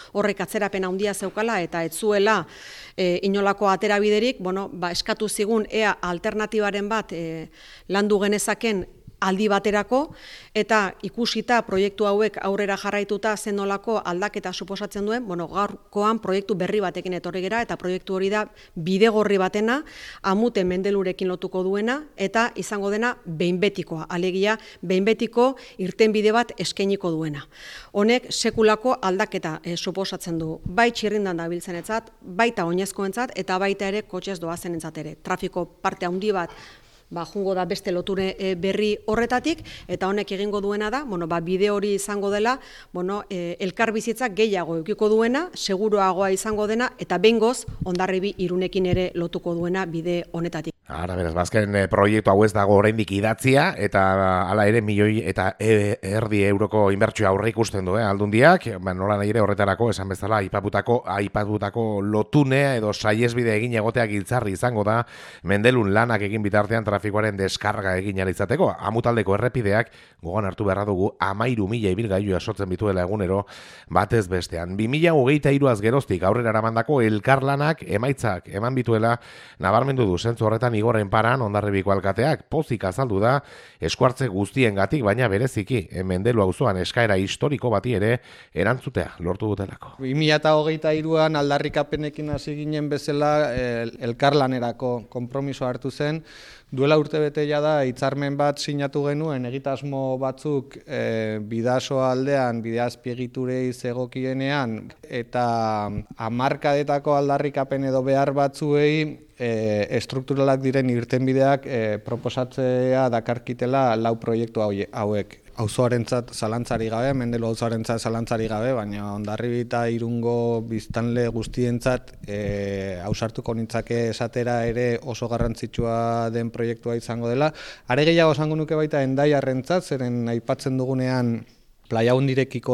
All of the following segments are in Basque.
horrek atzerapen handia zeukala eta ez zuela inolako aterabiderik, eskatu zigun ea alternatibaren bat landu genezaken aldi baterako, eta ikusita proiektu hauek aurrera jarraituta zenolako aldaketa suposatzen duen, gaurkoan proiektu berri batekin etorri gera, eta proiektu hori da bidegorri batena, Amute mendelurekin lotuko duena, eta izango dena behinbetikoa, alegia behinbetiko irtenbide bat eskainiko duena. Honek sekulako aldaketa suposatzen du, bai txirrindan dabiltzenetzat, baita oinezkoentzat, eta baita ere kotxez doazenentzat ere. Trafiko parte handi bat jungo da beste loture berri horretatik, eta honek egingo duena da, bide hori izango dela, elkarbizitza gehiago eukiko duena, seguruagoa izango dena, eta behingoz Hondarribi Irunekin ere lotuko duena bide honetatik. Ara, beraz, bazken proiektu hau ez dago oraindik idatzia, eta hala ere 1,5 euroko inbertsioa aurre ikusten du, Aldundiak, nola nahi ere horretarako, esan bezala, aipatutako lotunea edo saiesbide egin egoteak giltzarri izango da, Mendelun lanak egin bitartean trafikoaren deskarga egin izateko. Amutaldeko errepideak, gogoan hartu beharra dugu, 13.000 ibilgailu jasotzen bituela egunero, batez bestean. 2023az geroztik aurrera eramandako elkarlanak emaitzak eman bituela, nabarmendu du zentzu horretan Igorren Paran Hondarribiko alkateak pozik azaldu da eskuartze guztiengatik, baina bereziki Mendelu auzoan eskaera historiko bati ere erantzutea lortu dutelako. 2023an aldarrikapenekin hasi ginen bezala elkarlanerako konpromiso hartu zen. Duela urtebete da hitzarmen bat sinatu genuen egitasmo batzuk Bidaso aldean, Bideazpiegiturei zegokienean, eta hamarkadetako aldarrikapen edo behar batzuei estrukturalak diren irtenbideak proposatzea dakarkitela 4 proiektu hauek. Auzoarentzat zalantzari gabe, Mendelu auzoarentzat zalantzari gabe, baina Hondarribi eta Irungo biztanle guztientzat ausartuko nintzake esatera ere oso garrantzitsua den proiektua izango dela. Are gehiago esango nuke baita Hendaiarrentzat, zeren aipatzen dugunean Playa Hundirekiko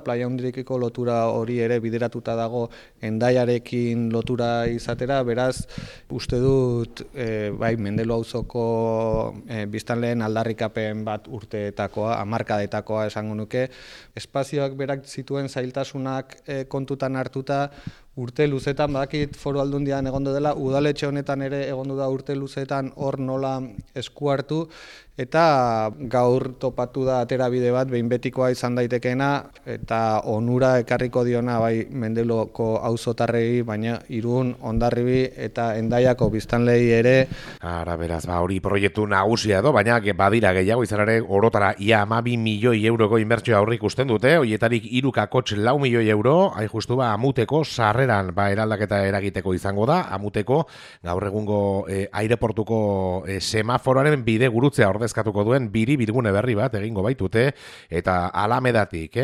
lotura hori ere bideratuta dago Hendaiarekin lotura izatera, beraz uste dut bai Mendelu auzoko biztanleen aldarrikapen bat urteetakoa, hamarkadetakoa esango nuke. Espazioak berak zituen zailtasunak kontutan hartuta, urte luzetan, badakit Foru Aldundian egondu dela, udaletxe honetan ere egondu da urte luzetan hor nola esku hartu, eta gaur topatu da aterabide bat behinbetikoa izan daitekeena, eta onura ekarriko diona bai Mendeluko auzotarrei, baina Irun, Hondarribi eta Hendaiako biztanlei ere. Ara, beraz, hori proiektu nagusia edo, baina badira gehiago izan ere orotara ia 12 milioi euroko inbertsioa aurre ikusten dute, hoietarik 4,4 milioi euro, hain justu Amuteko sarreran eraldaketa eragiteko izango da, Amuteko gaur egungo aireportuko semaforoaren bide gurutzea ordezkatuko duen birigune berri bat egingo baitute, eta Alamedatik,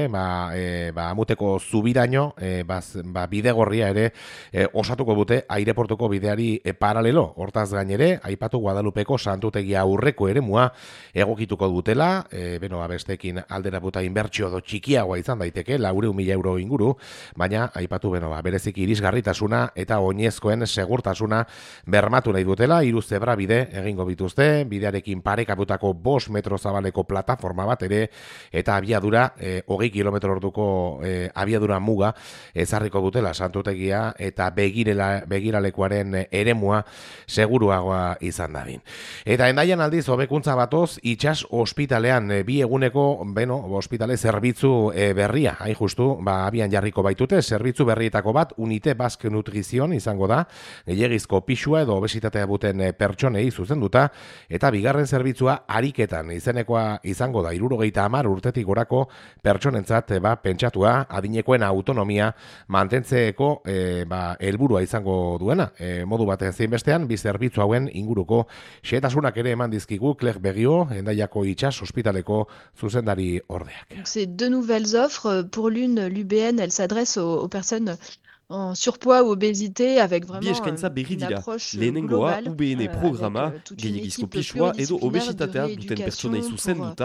Amuteko zubiraino, bidegorria ere osatuko dute aireportuko bideari paralelo. Hortaz gainere, aipatu Guadalupeko santutegia aurreko eremua egokituko dutela, bestekin alderaputa inbertsio do txikiagoa izan daiteke, 400.000 euro inguru, baina aipatu bereziki irisgarritasuna eta oinezkoen segurtasuna bermatu nahi dutela, 3 zebra bide egingo bituzte, bidearekin parekatutako 5 metro zabaleko plataforma bat ere, eta abiadura 20 kilometro orduko abiadura muga ezarriko dutela santutegia eta begiralekuaren eremua seguruagoa izan dadin. Eta Hendaian aldiz hobekuntza batoz itsas ospitalean 2 eguneko ospitale zerbitzu berria, hain justu, abian jarriko baitute, zerbitzu berrietako bat Unite Basque Nutrizion izango da, gehiagizko pixua edo obesitatea buten pertsonei zuzenduta, eta bigarren zerbitzua ariketan izenekoa izango da, 70 urtetik gorako pertsonentzat pentsatua adinekoen autonomia mantentzeeko helburua izango duena. Modu batean zein bestean, bi zerbitzu hauen inguruko xehetasunak ere eman dizkigu Claire Begio, Hendaiako itsas ospitaleko zuzendari ordeak. C'est 2 nouvelles offres. Pour l'une, l'UBN, elle s'adresse aux personnes en surpoids ou obésité avec vraiment bi eskaintza berri une dira. approche Lehenengoa globale UBN programa avec toute une gehiagizko équipe pisua edo pluridisciplinaire obesitatea de duten pertsonei rééducation zuzenduta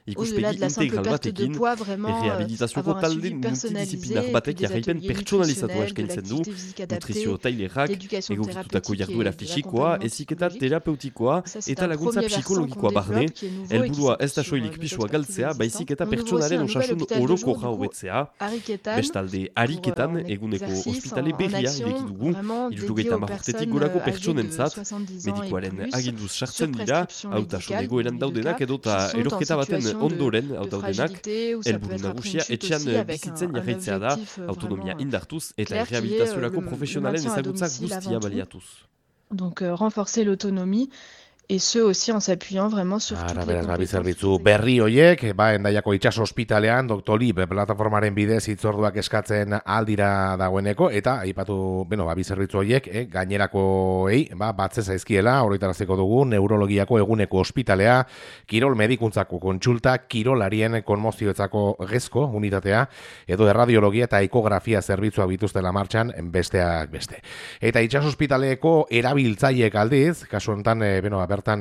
au-delà de la simple perte de poids, vraiment avoir un suivi personnalisé, et puis des ateliers nutritionnels, de l'activité physique adaptée, l'éducation thérapeutique et de l'accompagnement psychologique. Ça, c'est un premier versant qu'on développe, qui est nouveau et qui s'appuie sur notre expertise existante. On ouvre aussi un nouvel hôpital de jour, du coup, Ariketan, pour mettre exercice en action, vraiment dédié aux personnes âgées de 70 ans et plus, sur prescription médicale, pour les deux cas, qui sont en situation de fragilité, où ça peut être après une chute aussi, avec un objectif vraiment clair qui est le maintien à domicile avant tout. Donc renforcer l'autonomie, et ce aussi en s'appuyant vraiment sur toutes les compétences. Zerbitzu berri hoiek, Hendaiako itxas ospitalean Doctolib plataformaren bidez hitzorduak eskatzen aldira dagoeneko, eta aipatu, bi zerbitzu hoiek gainerakoei batze zaizkiela, horretaraziko dugu neurologiako eguneko ospitalea, kirol medikuntzako kontsulta, kirolarien konmozioetzako gezko unitatea, edo erradiologia eta ekografia zerbitzuak bituztela martxan besteak beste. Eta itxas ospitaleko erabiltzaileek aldiz, kasu honetan, bertan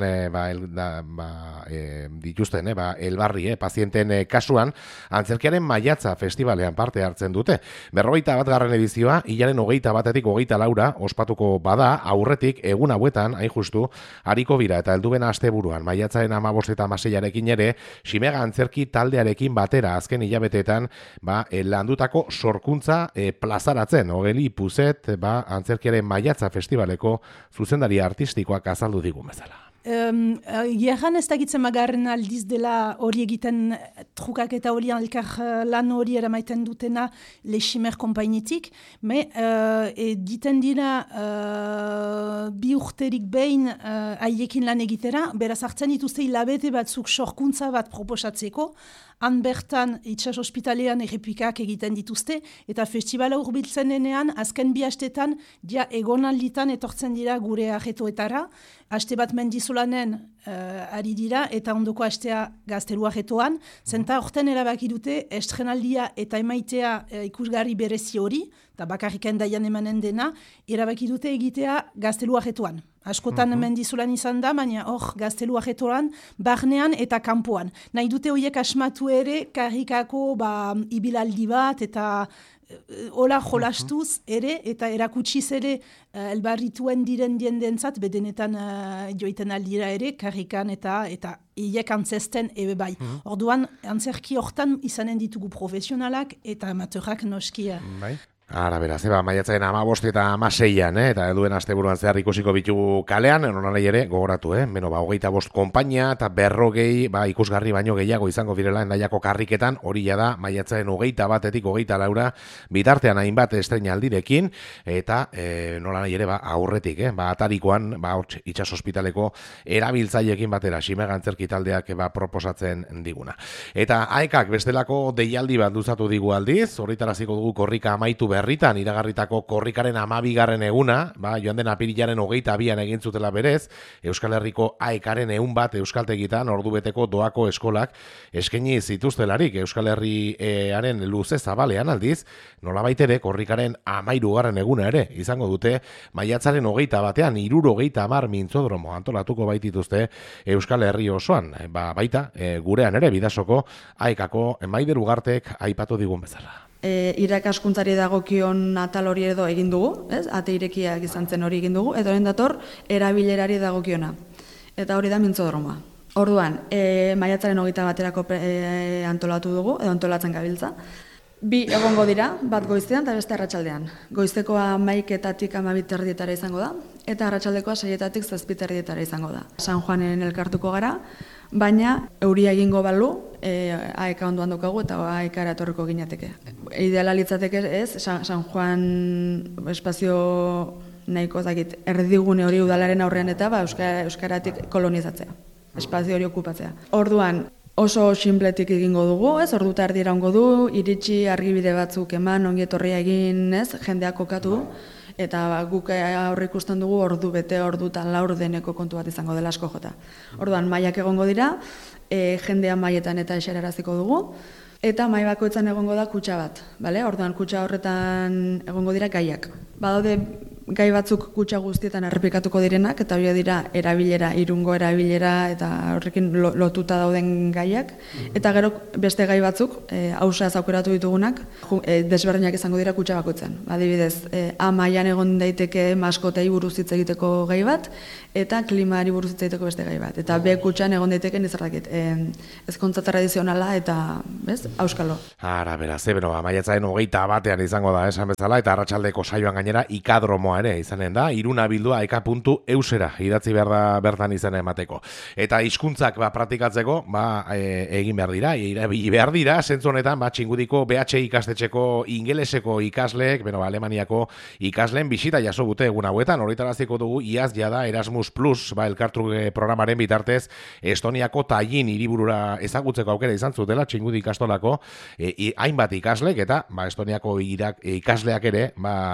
dituzten elbarri pazienten kasuan antzerkiaren maiatza festivalean parte hartzen dute. 41. edizioa hilaren 21-etik 24 ospatuko bada, aurretik egun hauetan hain justu hariko bira eta helduben asteburuan maiatzaren 15 eta 16arekin ere Ximega antzerki taldearekin batera azken hilabeteetan landutako sorkuntza plazaratzen. Ogeli Puzet antzerkiaren maiatza festivaleko zuzendari artistikoak azaldu digun bezala. Gerran ez dakitzen magarren aldiz dela hori egiten trukak eta hori elkar lan hori eramaiten dutena Le Chimer kompainitik, diten dira 2 urterik behin haiekin lan egitera, beraz hartzen dituzte hilabete batzuk sorkuntza bat proposatzeko, han bertan itxas ospitalean errepikak egiten dituzte, eta festivala hurbiltzen denean, azken 2 astetan, egonalditan etortzen dira gure arretoetara, aste bat mendizolanen ari dira, eta ondoko astea gaztelu arretoan, zenta horten erabaki dute estrenaldia eta emaitea ikusgarri berezi hori, eta bakarrik endaian emanen dena, erabaki dute egitea gaztelu arretoan. Askotan mendizulan izan da, baina hor gaztelu arretoan, barnean eta kanpoan. Nahi dute horiek asmatu ere, karrikako ibilaldi bat, eta hola jolastuz ere, eta erakutsiz ere elbarrituen diren diendentzat, bedenetan joiten aldira ere, karrikan eta hiek antzesten ebe bai. Orduan, antzerki hortan izanen ditugu profesionalak eta amateurrak noskia. Ara, beraz, maiatzaren 15 eta 16an, eta eduen asteburuan zehar ikusiko bitugu kalean, nonalei ere, gogoratu, 25 konpainia eta 40 ikusgarri baino gehiago izango direla Hendaiako karriketan, hori da maiatzaren 21-etik 24 bitartean hainbat estreinaldirekin, eta nolanahi ere, aurretik, atarikoan, itxas ospitaleko erabiltzaileekin batera, Ximega antzerki taldeak proposatzen diguna. Eta aekak bestelako deialdi bat luzatu digu aldiz, horritaraziko dugu korrika amaitu berritan iragarritako korrikaren 12. eguna, joan den apirilaren 22an egin zutela berez, Euskal Herriko aekaren 100 euskaltegitan ordubeteko doako eskolak eskaini zituztelarik Euskal Herriaren luze zabalean aldiz, nolabait ere korrikaren 13. eguna ere izango dute maiatzaren 21an 70 mintzodromo antolatuko baitituzte Euskal Herri osoan, baita gurean ere Bidasoko aekako Maider Ugartek aipatu digun bezala. Irakaskuntzari dagokion atal hori edo egin dugu, ate irekiak izan zen hori egin dugu, eta horren dator erabilerari dagokiona. Eta hori da mintzodromoa. Orduan, maiatzaren 21erako antolatu dugu, edo antolatzen gabiltza. 2 egongo dira, bat goizean eta beste arratsaldean. Goiztekoa 11-etatik 12 izango da, eta arratsaldekoa 6-etatik 7 izango da. San Juanen elkartuko gara, baina euria egingo balu, aeka ondoan daukagu eta aekara etorriko ginateke. Ideala litzateke San Juan espazio nahiko erdigune hori udalaren aurrean eta euskaratik kolonizatzea, espazio hori okupatzea. Orduan, oso sinpletik egingo dugu, ordu eta erdi iraungo du, iritsi argibide batzuk eman, ongi etorria egin, jendeak kokatu, eta guk aurre ikusten dugu ordu bete, ordu eta laur deneko kontu bat izango dela asko jota. Orduan, mailak egongo dira, jendea mailetan eta eseraraziko dugu, eta mai bakoitzan egongo da kutxa bat, bale? Orduan, kutxa horretan egongo dira gaiak. Badaude gai batzuk kutxa guztietan errepikatuko direnak, eta hori dira erabilera, irungo erabilera, eta horrekin lotuta dauden gaiak. Eta gero beste gai batzuk, hausa aukeratu ditugunak, desberdinak izango dira kutxa bakoitzan. Adibidez, amaian egon daiteke maskotei buruz hitz egiteko gai bat, eta klimari buruz hitz egiteko beste gai bat. Eta B kutxan egon daiteke nizarrakit, ezkontza tradizionala eta, auskalo. Ara, beraz, maiatzaren 21 izango da, esan bezala, eta arratsaldeko saioan gainera ikadromoa ere izanen da, iruna bildua eka.eusera idatzi behar da bertan izan emateko. Eta hizkuntzak praktikatzeko, egin behar dira, irabili behar dira, zentzu honetan, txingudiko BH ikastetxeko ingeleseko ikasleek, Alemaniako ikasleen bisita jaso dute egun hauetan, horretaraziko dugu iaz jada Erasmus Plus, Elkartruke programaren bitartez, Estoniako Tallin hiriburura ezagutzeko aukera izan zutela, txingudi ikastolako, hainbat ikaslek, eta Estoniako ikasleak ere,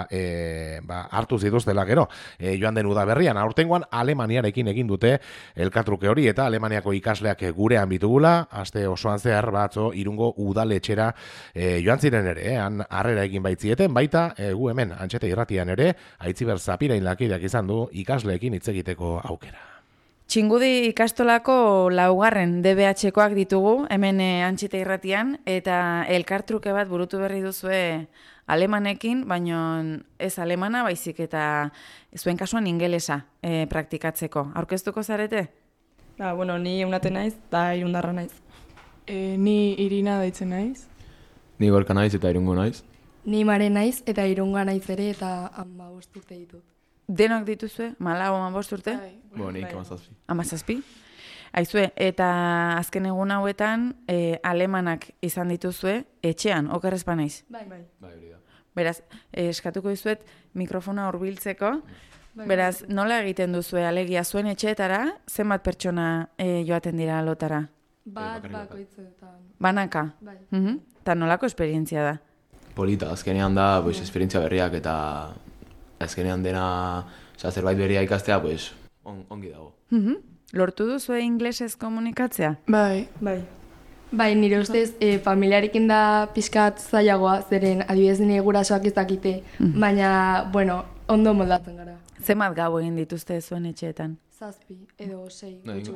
hartu zituztela gero, joan den udaberrian, aurtengoan Alemaniarekin egin dute elkartruke hori, eta Alemaniako ikasleak gurean bitugula, aste osoan zehar batzo irungo udaletxera joan ziren ere, han harrera egin baitzieten, baita gu hemen Antxete Irratian ere, Aitziber Zapirain lakideak izan du ikasleekin hitz egiteko aukera. Txingudi ikastolako laugarren DBH-koak ditugu, hemen Antxete Irratian, eta elkartruke bat burutu berri duzue alemanekin, baina ez alemana, baizik eta zuen kasuan ingelesa praktikatzeko. Aurkeztuko zarete? Ni eunate naiz, eta irundarra naiz. Ni Irina daitzen naiz. Ni Gorka naiz eta irungo naiz. Ni Mare naiz eta irunga naiz ere eta 15 urte ditut. Denok dituzue? 15 urte? Nik 17. 17? Aizue, eta azken egun hauetan alemanak izan dituzue etxean, okerrezpa naiz? Bai, hori da. Beraz, eskatuko dizuet mikrofona hurbiltzeko. Beraz, nola egiten duzue alegia zuen etxeetara, zenbat pertsona joaten dira lotara? Bat bakoitzetan. Banaka? Bai. Eta nolako esperientzia da? Polita, azkenean da, esperientzia berriak eta azkenean dena zerbait berria ikastea, ongi dago. Lortu duzu inglesez komunikatzea? Bai. Bai, nire ustez, familiarekin da pixkat zailagoa, zeren adibidez nire gurasoak ez dakite, baina, ondo moldatzen gara. Zenbat gau egin dituzte zuen etxeetan? 7 edo 6.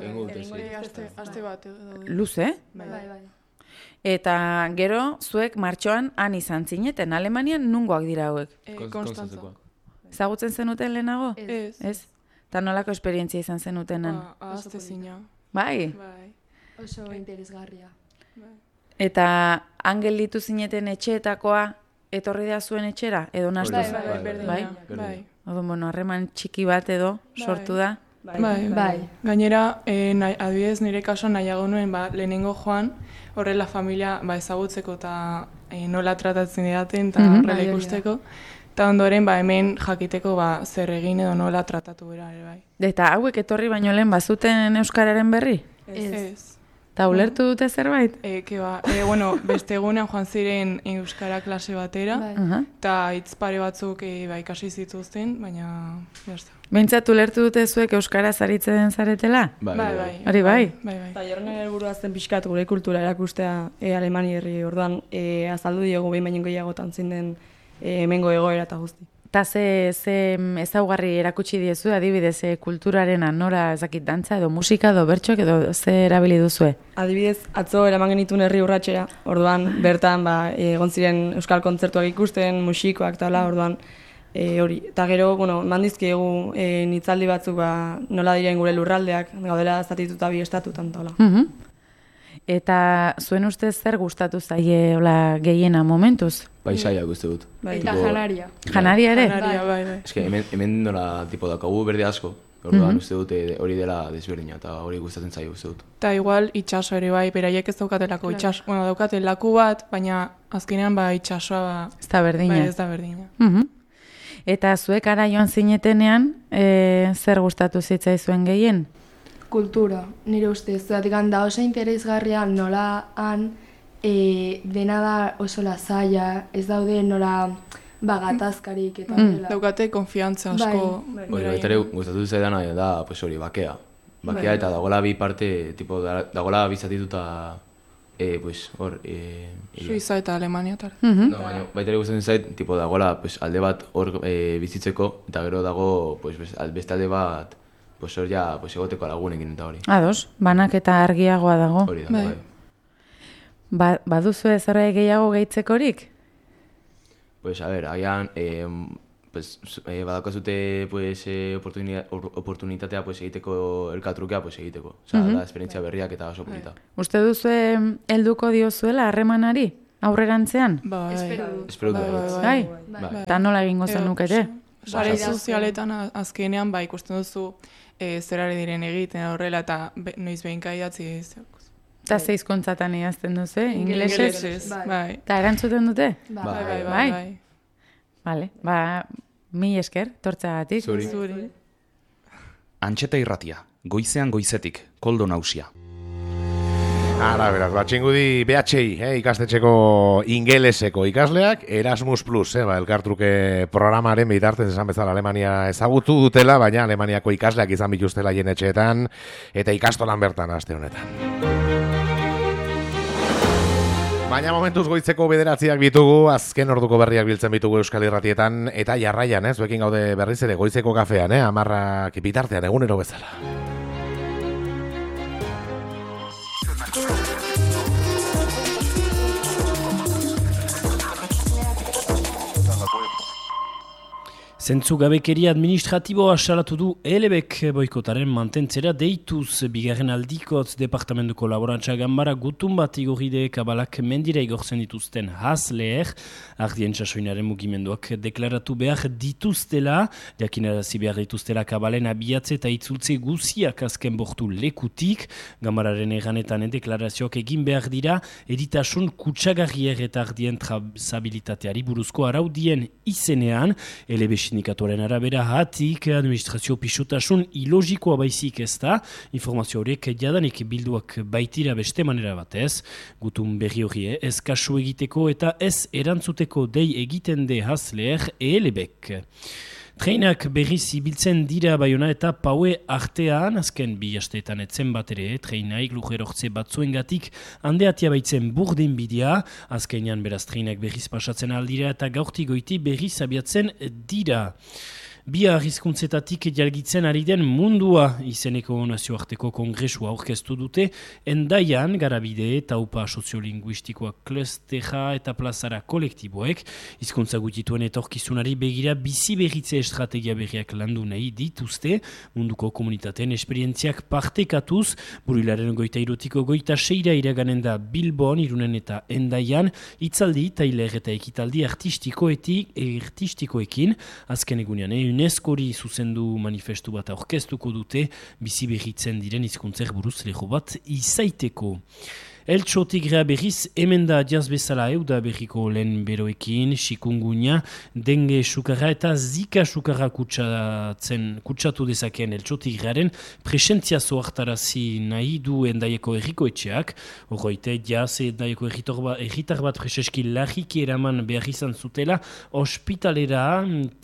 Aste bat. Luze? Bai. Eta gero, zuek martxoan han izan zineten, Alemanian nungoak dira hauek? Konstantzakoak. Ezagutzen zenuten lehenago? Ez. Eta nolako esperientzia izan zenutenen? Ahazte zina. Bai? Oso interesgarria. Eta angel ditu zineten etxeetakoa etorri da zuen etxera? Edo nastu? Bai. Harreman txiki bat edo sortu da? Bai. Gainera, adibidez nire kasuan nahiago nuen lehenengo joan, horrela familia ezagutzeko eta nola tratatzen didaten eta horrela ikusteko. Eta ondoren hemen jakiteko zer egin edo nola tratatu bera ere bai. Eta hauek etorri baino lehen bazuten euskararen berri? Ez. Eta ulertu dute zerbait? Beste egunean joan ziren euskara klase batera, eta hitz pare batzuk ikasi zituzten, baina jazta. Behintzat ulertu dute zuek euskaraz aritzen zaretela? Bai. Hori bai? Eta jorren helburua zen pixkat gure kultura erakustea Alemani herri, orduan azaldu diogu behin baino gehiagotan zinden hemengo egoera eta guzti. Eta ze ezaugarri erakutsi diezu, adibidez, kulturarena nora ezakit dantza edo musika edo bertsoak edo ze erabili duzue? Adibidez, atzo eraman genituen herri urratxera, orduan bertan egon ziren euskal kontzertuak ikusten, musikoak eta orduan hori. Eta gero, mandizkiegu nitzaldi batzuk nola diren gure lurraldeak, gaudela zatituta bi estatutan eta hola. Eta zuen ustez zer gustatu zaie gehiena momentuz? Paisaiak uste dut. Eta janaria. Janaria ere? Bai. Eske, hemen nola tipo daukagu berde asko. Orduan uste dut hori dela desberdina eta hori gustatzen zaio uste dut. Eta igual itxaso ere bai, beraiek ez daukatelako itxaso. Daukate laku bat, baina azkenean itxasoa ez da berdina. Ez da berdina. Eta zuek ara joan zinetenean, zer gustatu zitzaizuen gehien? Kultura, nire ustez, zuatik da oso interesgarria nola han dena da oso lasaia, ez daude nola gatazkarik eta daukate konfiantza asko. Hori baitare gustatu zaidana da hori bakea. Bakea eta dagoela bi parte, dagoela bizatituta pues, hor... Suiza eta Alemania tar. No, baina, baita ere gustatzen zait, tipo, dagoela, pues, alde bat hor bizitzeko, eta gero dago, pues, beste alde bat, pues, hor ja, pues, egoteko lagunekin eta hori. Ados, banak eta argiagoa dago. Hori da, Baduzu zerbait gehiago gehitzekorik? Pues, a ver, agian, pues, badakazute, pues, oportunitatea, pues, egiteko elkatrukea, pues, egiteko. Osa, da, esperientzia berriak eta oso polita. Uste duzu helduko diozuela harremanari, aurrerantzean? Espero du. Bai? Eta nola egingo zenukete? Sare sozialetan azkenean, ikusten duzu zerari diren egiten horrela eta noiz behinka idatzi. Eta zeizkontzatan idazten duzu, ingelesez? Bai. Eta erantzuten dute? Bai. Bale, mi esker, tortzagatik. Zuri. Antxeta irratia, goizean goizetik, Koldo Nausia. Ara, beraz, batxingudi BHI, ikastetxeko ingeleseko ikasleak, Erasmus Plus, elkartruke programaren bitartez esan bezala Alemania ezagutu dutela, baina Alemaniako ikasleak izan bituztela jenetxeetan, eta ikastolan bertan aste honetan. Baina momentuz goizeko 9 bitugu, azken orduko berriak biltzen bitugu Euskal Irratietan, eta jarraian, zuekin gaude berriz ere goizeko kafean, 10 bitartean egunero bezala. Zentzugabekeria administratiboa salatu du ELEBek boikotaren mantentzera deituz bigarren aldikotz departamentuko laborantza ganbara gutun bat igorride kabalak mendira igortzen dituzten hasleer, ardien sasoinaren mugimenduak deklaratu behar dituztela, jakinarazi behar dituztela kabalen abiatze eta itzultze guziak azken bortu lekutik, ganbararen erranetan deklarazioak egin behar dira, eritasun kutsagarrier eta ardien trazabilitateari buruzko araudien izenean, ELEB sindikatuaren arabera hatik administrazio pixotasun ilogikoa baizik ez da, informazio horiek jadanik bilduak baitira beste manera batez, gutun berri hori ez kasu egiteko eta ez erantzuteko dei egiten de hasleer ELEBek. Treinak berriz ibiltzen dira Baiona eta Paue artean, azken bi asteetan etzen bat ere, treinaik lujerortze batzuengatik handeatia baitzen burden bidea, azkenean beraz treinak berriz pasatzen aldira eta gaurti goiti berriz abiatzen dira. Bia arrizkuntzetatik jalgitzen ari den mundua izeneko nazioarteko kongresua aurkeztu dute, endaian garabide, taupa soziolinguistikoa klesteja eta plazara kolektiboek, hizkuntza gutituen etorkizunari begira bizi berritze estrategia berriak landu nahi dituzte, munduko komunitateen esperientziak partekatuz, burilaren 23-26 iraganen da Bilbon, Irunen eta endaian, hitzaldi, tailer eta ekitaldi artistikoekin, azken egunean UNESCOri zuzendu manifestu bat aurkeztuko dute bizi berritzen diren hizkuntzer buruz leho bat izaiteko. Eltxo tigrea berriz emenda jaz bezala euda berriko lehen beroekin, chikungunya, denge sukarra eta zika sukarra kutsatu dezakeen eltxo tigrearen presentzia zoartarazi nahi du endaieko erriko etxeak, horreite jaz endaieko erritar bat preseski larriki eraman behar izan zutela, ospitalera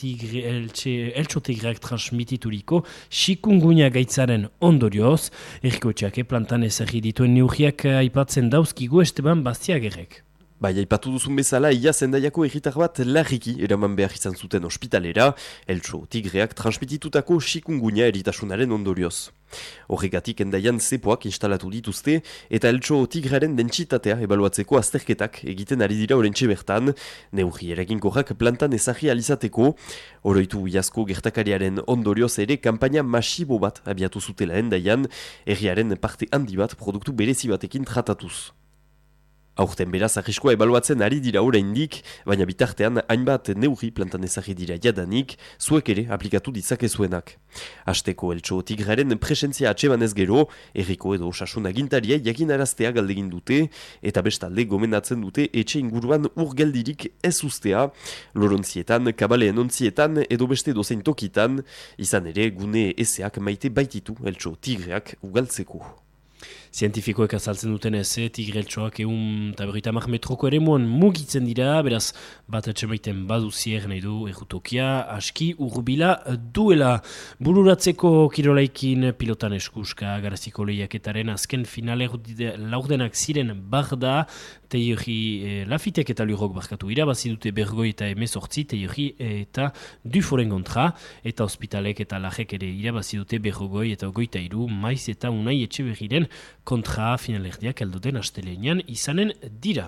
eltxo tigreak transmitituriko chikungunya gaitzaren ondorioz, erriko etxeak plantan ezagri dituen neurriak aipatzen dauzkigu Esteban Bastiagerrek. Bai, aipatu duzun bezala, ia zendaiako erritar bat larriki eraman behar izan zuten ospitalera, eltso tigreak transmititutako chikungunya eritasunaren ondorioz. Horregatik endaian zepoak instalatu dituzte eta eltso tigrearen dentsitatea ebaluatzeko azterketak egiten ari dira orentxe bertan, neurri eraginkorrak plantan ezagri alizateko, oroitu iazko gertakariaren ondorioz ere kanpaina masibo bat abiatu zutela endaian, herriaren parte handi bat produktu berezi batekin tratatuz. Aurten beraz arriskoa ebaluatzen ari dira oraindik, baina bitartean hainbat neurri plantan ezagri dira jadanik, zuek ere aplikatu ditzakezuenak. Hasteko eltso tigrearen presentzia atsebanez gero, herriko edo osasun agintaria jakinaraztea galdegin dute, eta bestalde gomendatzen dute etxe inguruan urgeldirik ez ustea, lorontzietan, kabaleen ontzietan edo beste dozein tokitan, izan ere gune ezeak maite baititu eltso tigreak ugaltzeko. zientifikoek azaltzen duten ez, tigreltsoak 150 metroko ere mugitzen dira, beraz bat etxemaiten baduzier nahi du errutokia aski urbila duela. Bururatzeko kirolaikin pilotan eskuska garaziko lehiaketaren azken finale laurdenak ziren Barda, Teierri Lafitek eta Lurok barkatu irabazi dute Bergoi eta Emezortzi, Teierri eta Duforen kontra, eta Hospitalek eta Lajek ere irabazi dute Bergoi eta Ogoita Iru, Maiz eta Unai Etxeberriren kontra finalerdiak alduten astelenean izanen dira.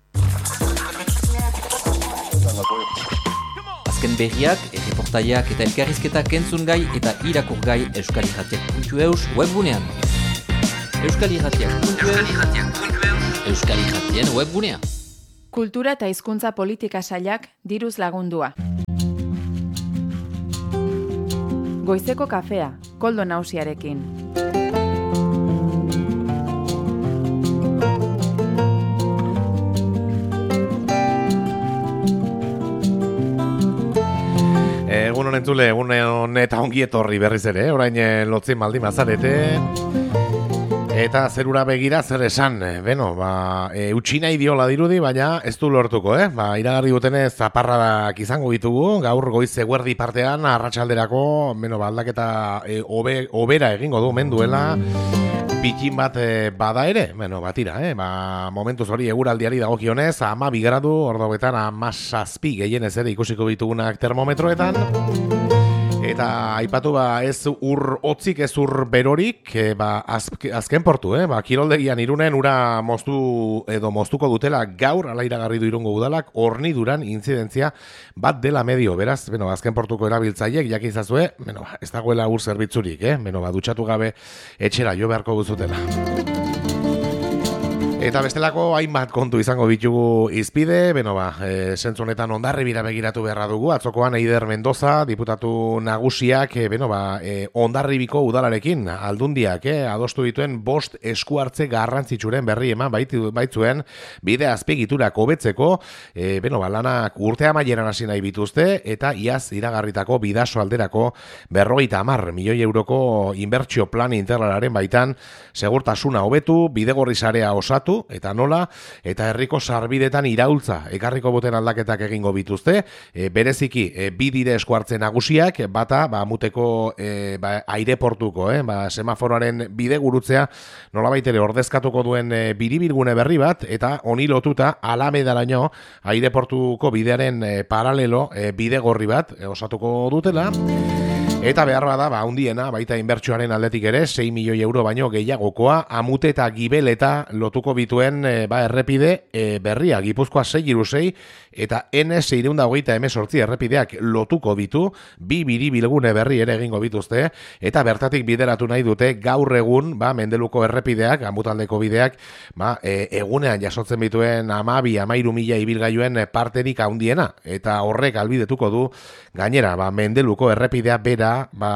Azken berriak, erreportaiak eta elkarrizketak entzungai eta irakurgai euskalirratiak.eus webgunean. Euskalirratiak.eus Euskal Irratien webgunea. Kultura eta hizkuntza politika sailak diruz lagundua. Goizeko kafea, Koldo Nausiarekin. Egun honen zule, egun eta ongi etorri berriz ere, orain lotzin maldi mazarete. Eta zerura begira zer esan, utxina idiola dirudi, baina ez du lortuko, iragarri dutenez zaparradak izango ditugu, gaur goiz eguerdi partean, arratsalderako, aldaketa obera egingo du menduela, pikin bat bada ere, batira, momentuz hori eguraldiari dagokionez, 12 gradu, ordobetan 17 gehienez ere ikusiko ditugunak termometroetan, eta aipatu ez ur hotzik ez ur berorik, azken portu, kiroldegian Irunen ura moztuko dutela gaur, ala iragarri du Irungo udalak, horniduran intzidentzia bat dela medio, beraz, azken portuko erabiltzaiek, jakizazue, ez dagoela ur zerbitzurik, dutxatu gabe etxera jo beharko guzutela. Eta bestelako hainbat kontu izango bitugu izpide, sentzu honetan Hondarribira begiratu beharra dugu, atzokoan Eider Mendoza, diputatu nagusiak, Hondarribiko udalarekin, aldundiak, adostu dituen 5 eskuartze garrantzitsuren berri eman baitzuen, bide azpigiturak hobetzeko, lanak urte amaieran hasi nahi bituzte, eta iaz iragarritako bidaso alderako 50 milioi euroko inbertsio plan integralaren baitan, segurtasuna hobetu, bidegorri sarea osatu, eta nola, eta herriko sarbidetan iraultza ekarriko boten aldaketak egingo bituzte, bereziki bidire eskuartzen nagusiak, bata, Amuteko aireportuko, semaforoaren bide gurutzea, nola baitere ordezkatuko duen biribilgune berri bat, eta honi lotuta Alamedaraino aireportuko bidearen paralelo bide gorri bat osatuko dutela. Eta behar bada, handiena, baita inbertsioaren aldetik ere, 6 milioi euro baino gehiagokoa, Amute eta Gibeleta lotuko bituen errepide berria, Gipuzkoa 6 eta N628 errepideak lotuko bitu, 2 biribilgune berri ere egingo bituzte, eta bertatik bideratu nahi dute gaur egun, Mendeluko errepideak, Amutaldeko bideak, egunean jasotzen bituen 12-13 mila ibilgailuen parterik handiena, eta horrek albidetuko du, gainera, Mendeluko errepidea bera,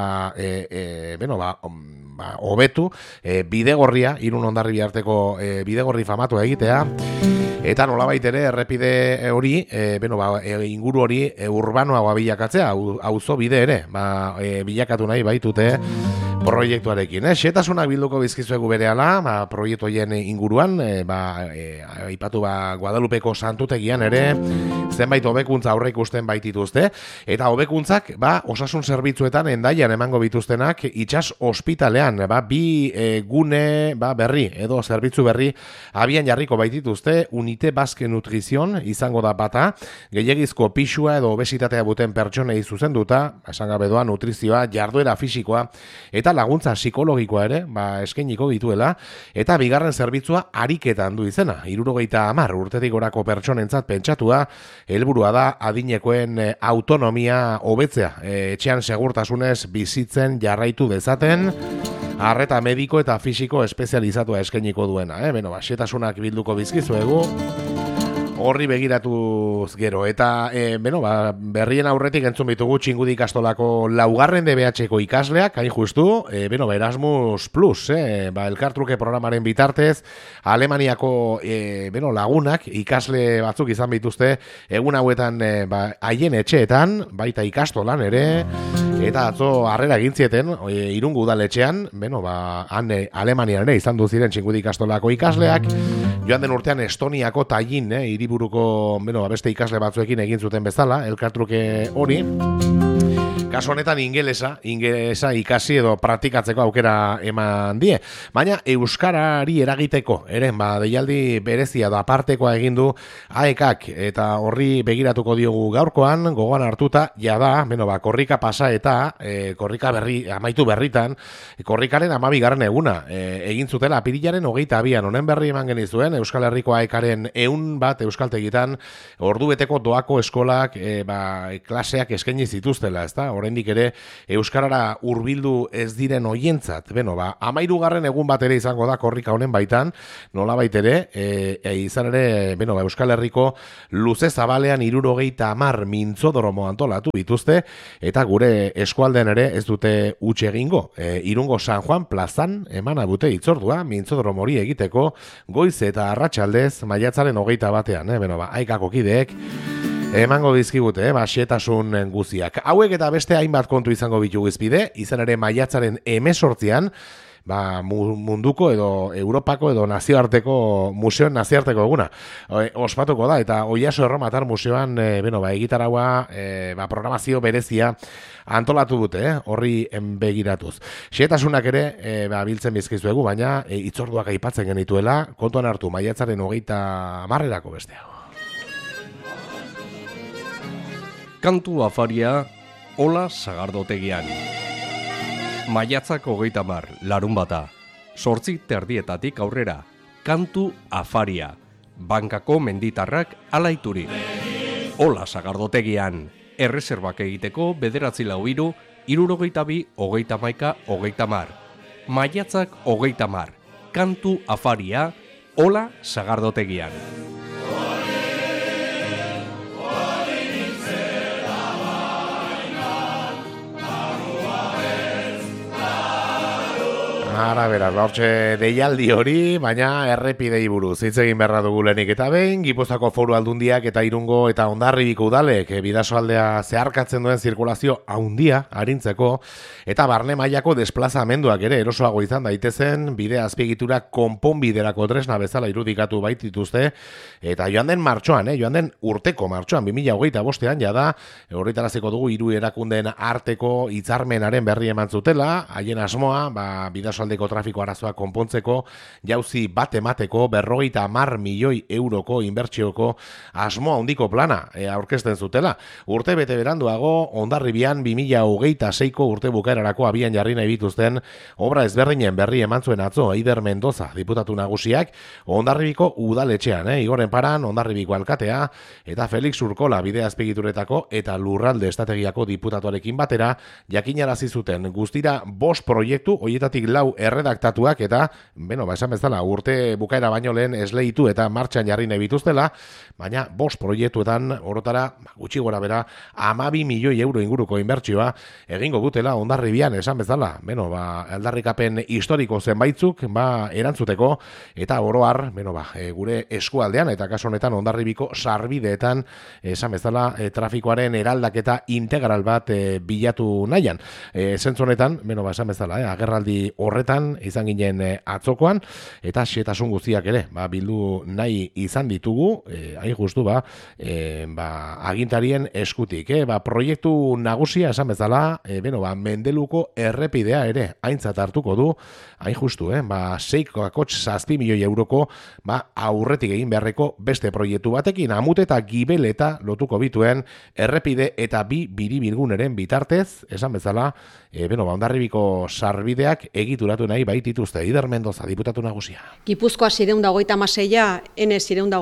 hobetu, bidegorria, Irun Hondarribi arteko bidegorri famatu egitea, eta nolabait ere errepide hori, inguru hori urbanoagoa bilakatzea, auzo bide ere, bilakatu nahi baitute proiektuarekin. Xetasunak bilduko bizkizuegu berehala, proiektu horien inguruan, aipatu Guadalupeko santutegian ere, zenbait hobekuntza aurre ikusten baitituzte, eta hobekuntzak osasun zerbitzuetan Hendaian emango bituztenak itsas ospitalean, 2 gune berri edo zerbitzu berri abian jarriko baitituzte, Unite Basque Nutrizion izango da bata, gehiagizko pixua edo obesitatea buten pertsonei zuzenduta, esan gabe doa nutrizioa, jarduera fisikoa, eta laguntza psikologikoa ere, eskainiko dituela, eta bigarren zerbitzua ariketan du izena, 70 urtetik gorako pertsonentzat pentsatua, helburua da adinekoen autonomia hobetzea, etxean segurtasunez bizitzen jarraitu dezaten, arreta mediko eta fisiko espezializatua eskainiko duena, xetasunak bilduko bizkizuegu. Horri begiratuz gero, eta berrien aurretik entzun bitugu Txingudi ikastolako laugarren DBH-ko ikasleak, hain justu, Erasmus Plus, elkartruke programaren bitartez, Alemaniako lagunak, ikasle batzuk izan bituzte, egun hauetan haien etxeetan, baita ikastolan ere, eta atzo harrera egintzieten, Irungo udaletxean, han Alemanian ere izan duziren Txingudi ikastolako ikasleak, joan den urtean Estoniako Tallinn, hiriburuko beste ikasle batzuekin egin zuten bezala, elkartruke hori. Kasu honetan ingelesa ikasi edo praktikatzeko aukera eman die. Baina euskarari eragiteko, deialdi berezia da apartekoa egin du AEKak, eta horri begiratuko diogu gaurkoan, gogoan hartuta, jada, korrika pasa eta korrika amaitu berritan, korrikaren 12. eguna egin zutela apirilaren 22an, honen berri eman genizuen, Euskal Herriko AEKaren 100 bat euskaltegitan ordubeteko doako eskolak klaseak eskaini zituztela, ezta? Oraindik ere euskarara hurbildu ez diren hoientzat. 13. egun bat ere izango da korrika honen baitan, nolabait ere, izan ere, Euskal Herriko luze zabalean 70 mintzodromo antolatu bituzte, eta gure eskualdean ere ez dute huts egingo. Irungo San Juan plazan emana dute hitzordua mintzodromo hori egiteko, goiz eta arratsaldez maiatzaren 21ean, AEKako kideek emango dizkigute, xehetasun guziak. Hauek eta beste hainbat kontu izango bitugu izpide, izan ere maiatzaren 18ean, munduko edo Europako edo nazioarteko museoen nazioarteko eguna ospatuko da, eta Oiaso Erromatar museoan egitaraua programazio berezia antolatu dute, horri begiratuz. Xehetasunak ere biltzen bizkizuegu, baina hitzorduak aipatzen genituela, kontuan hartu maiatzaren 30erako bestea. Kantu afaria, Ola Sagardotegian. Maiatzak 30, larunbata. 8:30 aurrera. Kantu afaria. Bankako menditarrak alaituri. Ola Sagardotegian. Erreserbak egiteko 943 62 30 30. Maiatzak 30. Kantu afaria, Ola Sagardotegian. Ara, beraz, hortxe deialdi hori, baina errepidei buruz. Hitz egin beharra dugu lehenik eta behin, Gipuzkoako Foru Aldundiak eta Irungo eta Hondarribiko udalek bidasoaldea zeharkatzen duen zirkulazio handia arintzeko, eta barne mailako desplazamenduak ere erosoago izan daitezen, bide azpiegitura konponbiderako tresna bezala irudikatu baitituzte, eta joan den martxoan, joan den urteko martxoan, 2025ean jada, horretaraziko dugu hiru erakundeen arteko hitzarmenaren berri eman zutela, haien asmoa, bidasoaldeko trafiko arazoa konpontzeko, jauzi bat emateko 50 milioi euroko inbertsioko asmoa handiko plana aurkezten zutela. Urte bete beranduago, Hondarribian 2026ko urte bukaerarako abian jarri nahi bituzten obra ezberdinen berri eman zuen atzo Eider Mendoza, diputatu nagusiak, Hondarribiko udaletxean, Igoren Paran, Hondarribiko alkatea, eta Felix Urkola bide azpigituretako eta lurralde estrategiako diputatuarekin batera, jakinarazi zuten guztira 5 proiektu, hoietatik 4 erredaktatuak eta, esan bezala, urte bukaera baino lehen esleitu eta martxan jarri nahi bituztela, baina 5 proiektuetan orotara, gutxi gora bera, 12 milioi euro inguruko inbertsioa egingo dutela Hondarribian, esan bezala, aldarrikapen historiko zenbaitzuk, erantzuteko, eta oroar, gure eskualdean, eta kasu honetan Hondarribiko sarbideetan, esan bezala, trafikoaren eraldaketa integral bat bilatu nahian. Zentzu honetan, esan bezala, agerraldi horretan izan ginen atzokoan, eta xetasun guztiak ere, bildu nahi izan ditugu, hain justu, agintarien eskutik. Proiektu nagusia esan bezala, Mendeluko errepidea ere aintzat hartuko du, hain justu, 6,7 milioi euroko aurretik egin beharreko beste proiektu batekin, Amute eta Gibeleta lotuko bituen errepide eta 2 biribilguneren bitartez, esan bezala, Hondarribiko sarbideak egituratu aipatu nahi baitituzte. Ider Mendoza, diputatu nagusia. Gipuzkoa 626a, ene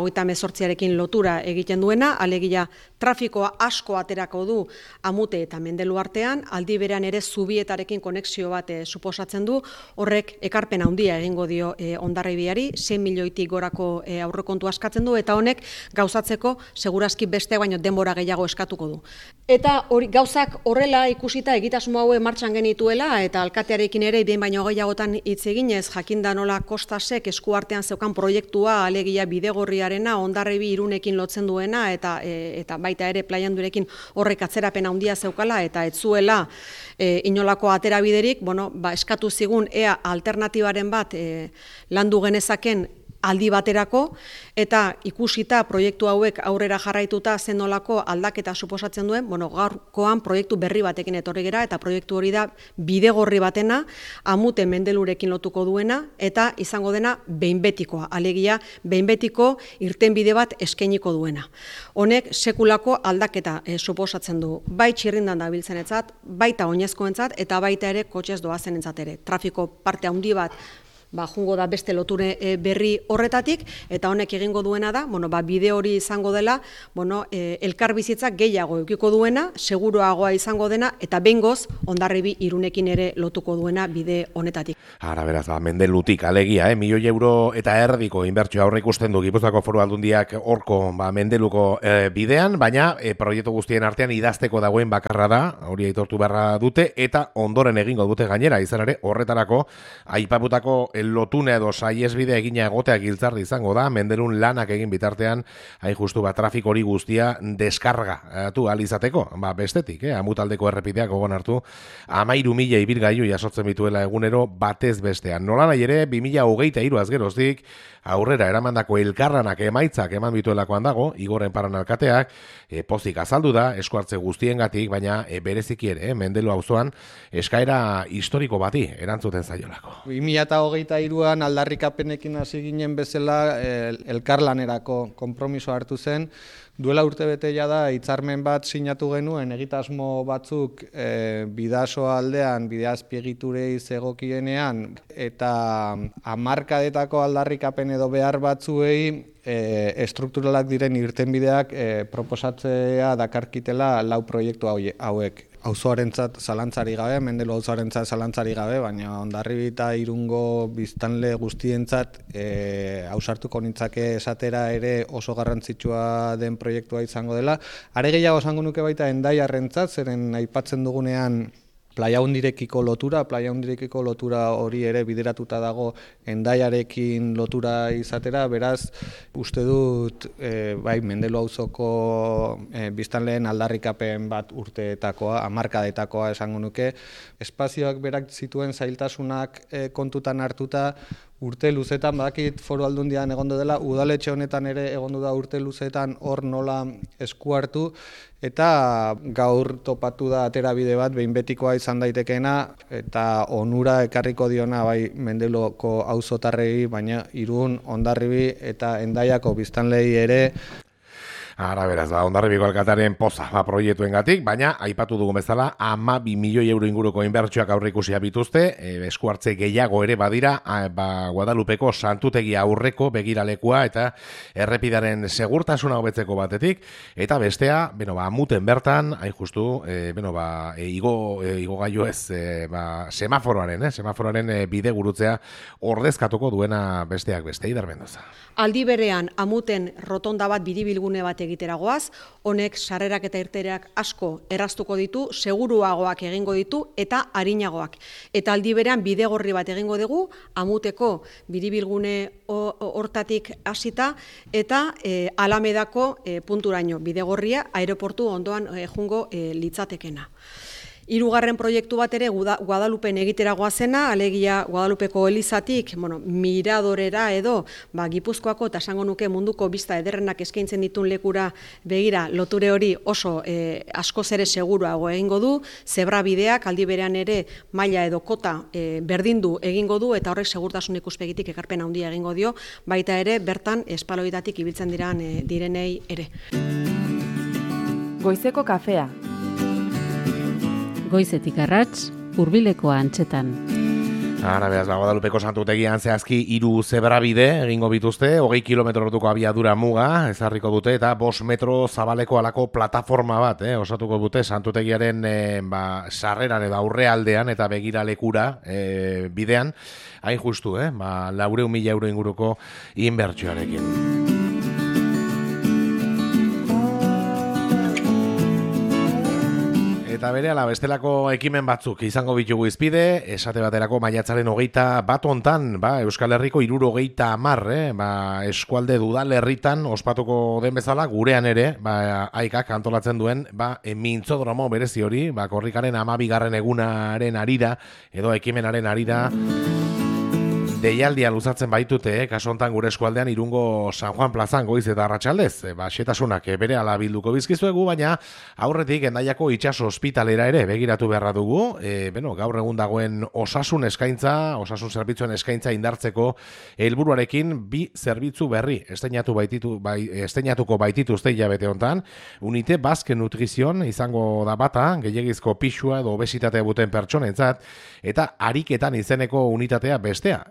628 lotura egiten duena, alegia trafikoa asko aterako du Amute eta Mendelu artean, aldi berean ere zubietarekin konexio bat suposatzen du, horrek ekarpen handia egingo dio Hondarribiari, 6 milioitik gorako aurrekontu askatzen du, eta honek gauzatzeko segurazki beste baino denbora gehiago eskatuko du. Eta gauzak horrela ikusita egitasmo haue martxan genituela, eta alkatearekin ere behin baino gehiagotan hitz eginez, jakinda nola Kostasek eskuartean zeukan proiektua, alegia Bidegorriarena, Hondarribi Irunekin lotzen duena, eta baita ere Plaiandurekin horrek atzerapen handia zeukala, eta ez zuela inolako aterabiderik, eskatu zigun ea alternatibaren bat landu genezaken aldi baterako, eta ikusita proiektu hauek aurrera jarraituta zenolako aldaketa suposatzen duen, gaurkoan proiektu berri batekin etorri gera, eta proiektu hori da Bidegorri batena, Amute Mendelurekin lotuko duena, eta izango dena behinbetikoa, alegia behinbetiko irtenbide bat eskainiko duena. Honek sekulako aldaketa suposatzen du, bai txirrindan dabiltzenetzat, baita oinezkoentzat, eta baita ere kotxez doazenentzat ere. Trafiko parte handi bat jungo da beste loture berri horretatik, eta honek egingo duena da, bide hori izango dela, elkar bizitzak gehiago eukiko duena, seguruagoa izango dena, eta behingoz Hondarribi Irunekin ere lotuko duena bide honetatik. Ara beraz, Mendelutik alegia, €1,5 eta erdiko inbertsio aurre ikusten du Gipuzkoako Foru Aldundiak horko Mendeluko bidean, baina proiektu guztien artean idazteko dagoen bakarra da, hori aitortu beharra dute, eta ondoren egingo dute gainera, izan ere horretarako aipaputako lotune edo saiesbide egina egoteak giltzardi izango da, Mendelun lanak egin bitartean, hain justu trafiko hori guztia deskargatu alizateko, bestetik, Amutaldeko errepideak gogon hartu, 13.000 ibilgailu jasotzen bituela egunero batez bestean. Nola nahi ere, 2023 azgeroztik, aurrera eramandako elkarlanak emaitzak eman bituelakoan dago, Igorren Paran alkateak, pozik azaldu da, eskuartze guztiengatik, baina bereziki ere, Mendelu auzoan eskaera historiko bati erantzuten zaiolako. 2023an aldarrikapenekin hasi ginen bezala elkarlanerako konpromiso hartu zen. Duela urtebete da hitzarmen bat sinatu genuen egitasmo batzuk Bidasoa aldean, Bideazpiegiturei zegokienean, eta hamarkadetako aldarrikapen edo behar batzuei estrukturalak diren irtenbideak proposatzea dakarkitela 4 proiektu hauek. Auzoarentzat zalantzari gabe, Mendelu auzoarentzat zalantzari gabe, baina Hondarribi eta Irungo biztanle guztientzat ausartuko nintzake esatera ere oso garrantzitsua den proiektua izango dela. Are gehiago esango nuke baita Hendaiarrentzat, zeren aipatzen dugunean Plaiaundirekiko lotura hori ere bideratuta dago Hendaiarekin lotura izatera, beraz uste dut bai Mendelu auzoko biztanleen aldarrikapen bat urteetakoa, hamarkadetakoa esango nuke, espazioak berak zituen zailtasunak kontutan hartuta, urte luzetan, badakit Foru Aldundian egondu dela, udaletxe honetan ere egondu da urte luzetan hor nola esku hartu, eta gaur topatu da aterabide bat behinbetikoa izan daitekeena, eta onura ekarriko diona bai Mendeluko auzotarrei, baina Irun, Hondarribi eta Hendaiako biztanlei ere. Ara beraz, Hondarribiko alkatearen poza proiektuengatik, baina aipatu dugun bezala 12 milioi euro inguruko inbertsioak aurreikusia bituzte, eskuartze gehiago ere badira, Guadalupeko santutegi aurreko begiralekua eta errepidaren segurtasuna hobetzeko batetik, eta bestea, Amuten bertan, hain justu, igo gailu ez, semaforoaren bide gurutzea ordezkatuko duena besteak beste, Ider Mendoza. Aldi berean Amuten rotonda bat biribilgune bat egiteragoaz, honek sarrerak eta irteerak asko erraztuko ditu, seguruagoak egingo ditu eta arinagoak. Eta aldi berean Bidegorri bat egingo dugu, Amuteko biribilgune hortatik hasita eta Alamedako punturaino Bidegorria aeroportu ondoan jungo litzatekena. Hirugarren proiektu bat ere Guadalupen egiteragoa zena, alegia Guadalupeko elizatik, miradorera edo, Gipuzkoako eta esango nuke munduko bista ederrenak eskaintzen ditun lekura begira, loture hori oso askoz ere seguruago egingo du, zebrabideak aldi berean ere maila edo kota berdindu egingo du, eta horrek segurtasun ikuspegitik ekarpen handia egingo dio, baita ere bertan espaloidatik ibiltzen direnei ere. Goizeko kafea. Goizetik arrats, hurbileko antzetan. Beraz, Guadalupeko santutegian zehazki 3 zebrabide egingo bituzte, 20 kilometrotuko abiadura muga ezarriko dute eta 5 metro zabaleko alako plataforma bat osatuko dute santutegiaren sarreran edo aurrealdean eta begiralekura bidean, hain justu, 400.000 euro inguruko inbertsioarekin. Eta berehala bestelako ekimen batzuk izango bitugu izpide, esate baterako maiatzaren 21 hontan, Euskal Herriko 70 eskualde dudalerritan ospatuko den bezala, gurean ere, aikak antolatzen duen, mintzodromo berezi hori, korrikaren 12. egunaren arira, edo ekimenaren arira, deialdia luzatzen baitute, kaso hontan gure eskualdean Irungo San Juan plazan goiz eta arratsaldez, xetasunak berehala bilduko bizkizuegu, baina aurretik Hendaiako itsaso ospitalera ere begiratu beharra dugu, gaur egun dagoen osasun zerbitzuen eskaintza indartzeko helburuarekin 2 zerbitzu berri esteinatuko baitituzte hilabete hontan. Unite Basque Nutrizion izango da bata, gehiegizko pixua edo obesitatea duten pertsonentzat, eta ariketan izeneko unitatea bestea.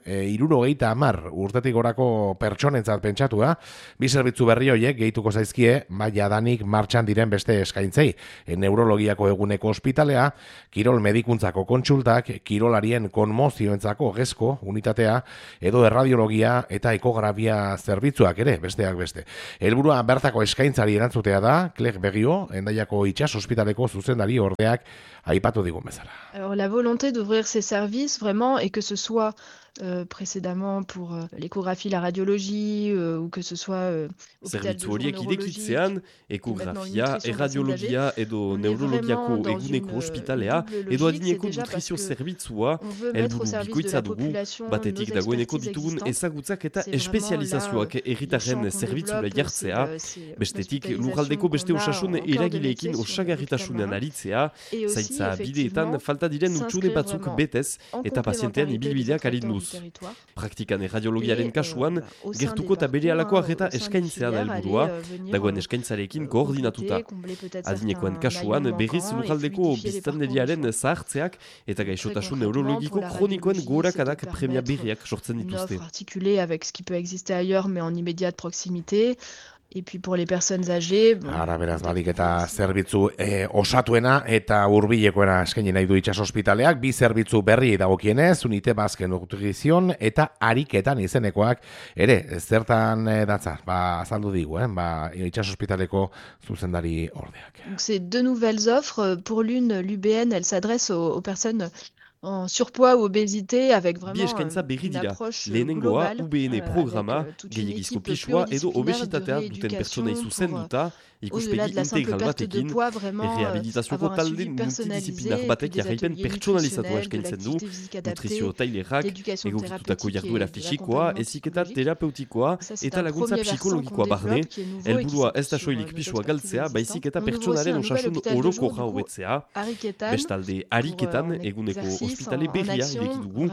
70 urtetik gorako pertsonentzat pentsatua, 2 zerbitzu berri horiek gehituko zaizkie jadanik martxan diren beste eskaintzei. Neurologiako eguneko ospitalea, kirol medikuntzako kontsultak, kirolarien konmozioentzako gezko unitatea, edo erradiologia eta ekografia zerbitzuak ere, besteak beste. Helburua bertako eskaintzari erantzutea da, Klek Begio, Hendaiako itsaso ospitaleko zuzendari ordeak aipatu digun bezala. La volonté d'ouvrir ces services, vraiment, et que ce soit précédemment pour l'échographie, la radiologie, ou que ce soit hôpital de neurologie, ekografia, erradiologia edo neurologiako eguneko ospitalea, edo adineko nutrizio zerbitzua, helburu bikoitza dugu, batetik dagoeneko ditugun ezagutzak eta espezializazioak herritarren zerbitzura jartzea, bestetik lurraldeko beste osasun eragileekin osagarritasunean aritzea, zaintza bideetan falta diren utxune batzuk betez eta pazientean ibilbideak arinduz. Praktikan erradiologiaren kasuan, gertuko eta bere alakoak eta eskaintzea da helburua, dagoen eskaintzarekin koordinatuta. Adinekoen kasuan, berriz lurraldeko biztanleriaren zahartzeak eta gaixotasun neurologiko kronikoen gorakadak premia berriak sortzen dituzte. Articulé avec ce qui peut exister ailleurs, mais en immédiate proximité. Et puis pour les personnes âgées... Beraz, balik eta zerbitzu osatuena eta hurbilekoena eskaini nahi du itsaso ospitaleak, 2 zerbitzu berri dagokienez, Unite Basque Nutrizion eta ariketan izenekoak ere, zertan datza, azaldu digu, itsaso ospitaleko zuzendari ordeak. C'est 2 nouvelles offres. Pour l'une, l'UBN, elle s'adresse aux personnes en surpoids ou obésité avec vraiment une approche globale UBN programa, gehiagizko pixua edo obesitatea duten pertsonei zuzenduta, ikuspegi integral batekin, errehabilitazioko talde multidisziplinar batek jarraipen pertsonalizatua eskaintzen du, nutrizio tailerak, egokitutako jarduera fisikoa, heziketa terapeutikoa eta laguntza psikologikoa barne, helburua ez da soilik pixua galtzea, baizik eta pertsonaren osasun orokorra hobetzea. Bestalde, ariketan eguneko ospitale berria ireki dugu,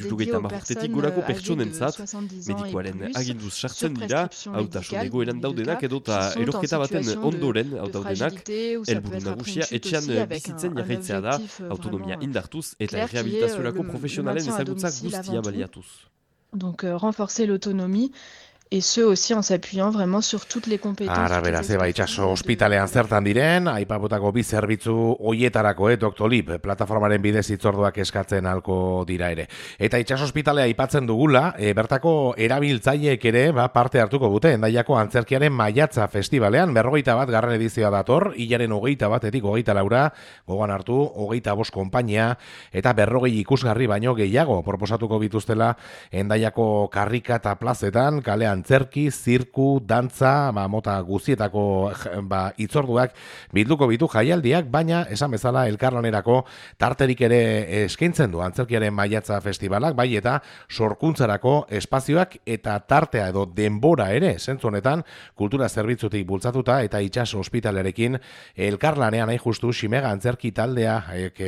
70 urtetik gorako pertsonentzat, medikoaren aginduz sartzen dira, hautasun egoeran daudenak edota erorketa baten ondoren daudenak, helburu nagusia etxean bizitzen jarraitzea da, autonomia indartuz eta errehabilitaziorako profesionalen ezagutzak guztia baliatuz. Donc renforcer l'autonomie, et ce aussi en s'appuyant vraiment sur toutes les compétences. Beraz, itsaso ospitalean zertan diren, aipaputako 2 zerbitzu hoietarako, Doctolib, plataformaren bidez hitzorduak eskatzen halko dira ere. Eta itsaso ospitalea aipatzen dugula, bertako erabiltzaileek ere parte hartuko dute, Hendaiako Antzerkiaren Maiatza Festivalean, 41. garren edizioa dator, hilaren 21-etik 24, gogan hartu, 25 konpainia, eta 40 ikusgarri baino gehiago proposatuko bituztela Hendaiako karrika eta plazetan, kalean antzerki, zirku, dantza, mota guztietako hitzorduak bilduko bitu jaialdiak, baina esan bezala elkarlanerako tarterik ere eskaintzen du Antzerkiaren Maiatza Festivalak, bai eta sorkuntzarako espazioak eta tartea edo denbora ere, zentzu honetan, kultura zerbitzutik bultzatuta eta itsaso ospitalerekin elkarlanean nahi justu Ximega Antzerki taldea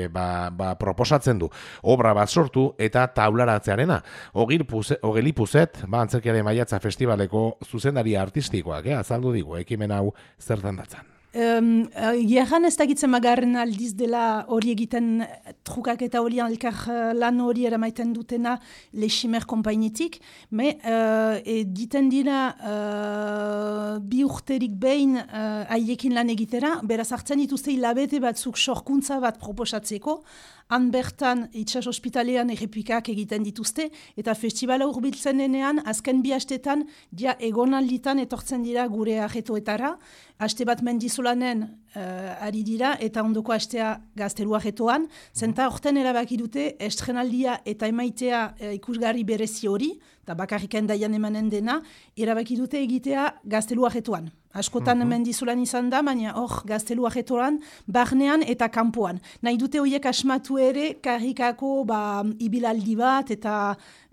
proposatzen du. Obra bat sortu eta taularatzearena. Ogeli Puzet, Antzerkiaren Maiatza Festivaleko zuzendari artistikoak, azaldu digu, ekimen hau zertan datzan. Gerran ez dakitzen magarren aldiz dela hori egiten trukak eta horian elkar lan hori eramaiten dutena Leximer konpainitik, diten dira bi urterik behin haiekin lan egitera, beraz hartzen dituzte hilabete batzuk sorkuntza bat proposatzeko, han bertan itxas hospitalean errepikak egiten dituzte, eta festivala hurbiltzen denean, azken bi hastetan, egonalditan etortzen dira gure arretoetara, haste bat mendizolanen ari dira, eta ondoko hastea gaztelu arretoan, zenta horten erabaki dute estrenaldia eta emaitea ikusgarri berezi hori, eta bakarriken daian emanen dena, erabaki dute egitea gaztelu arretoan. Askotan mendizulan izan da, baina hor gaztelu arretoan, barnean eta kanpoan. Nahi dute horiek asmatu ere, karrikako ibilaldi bat, eta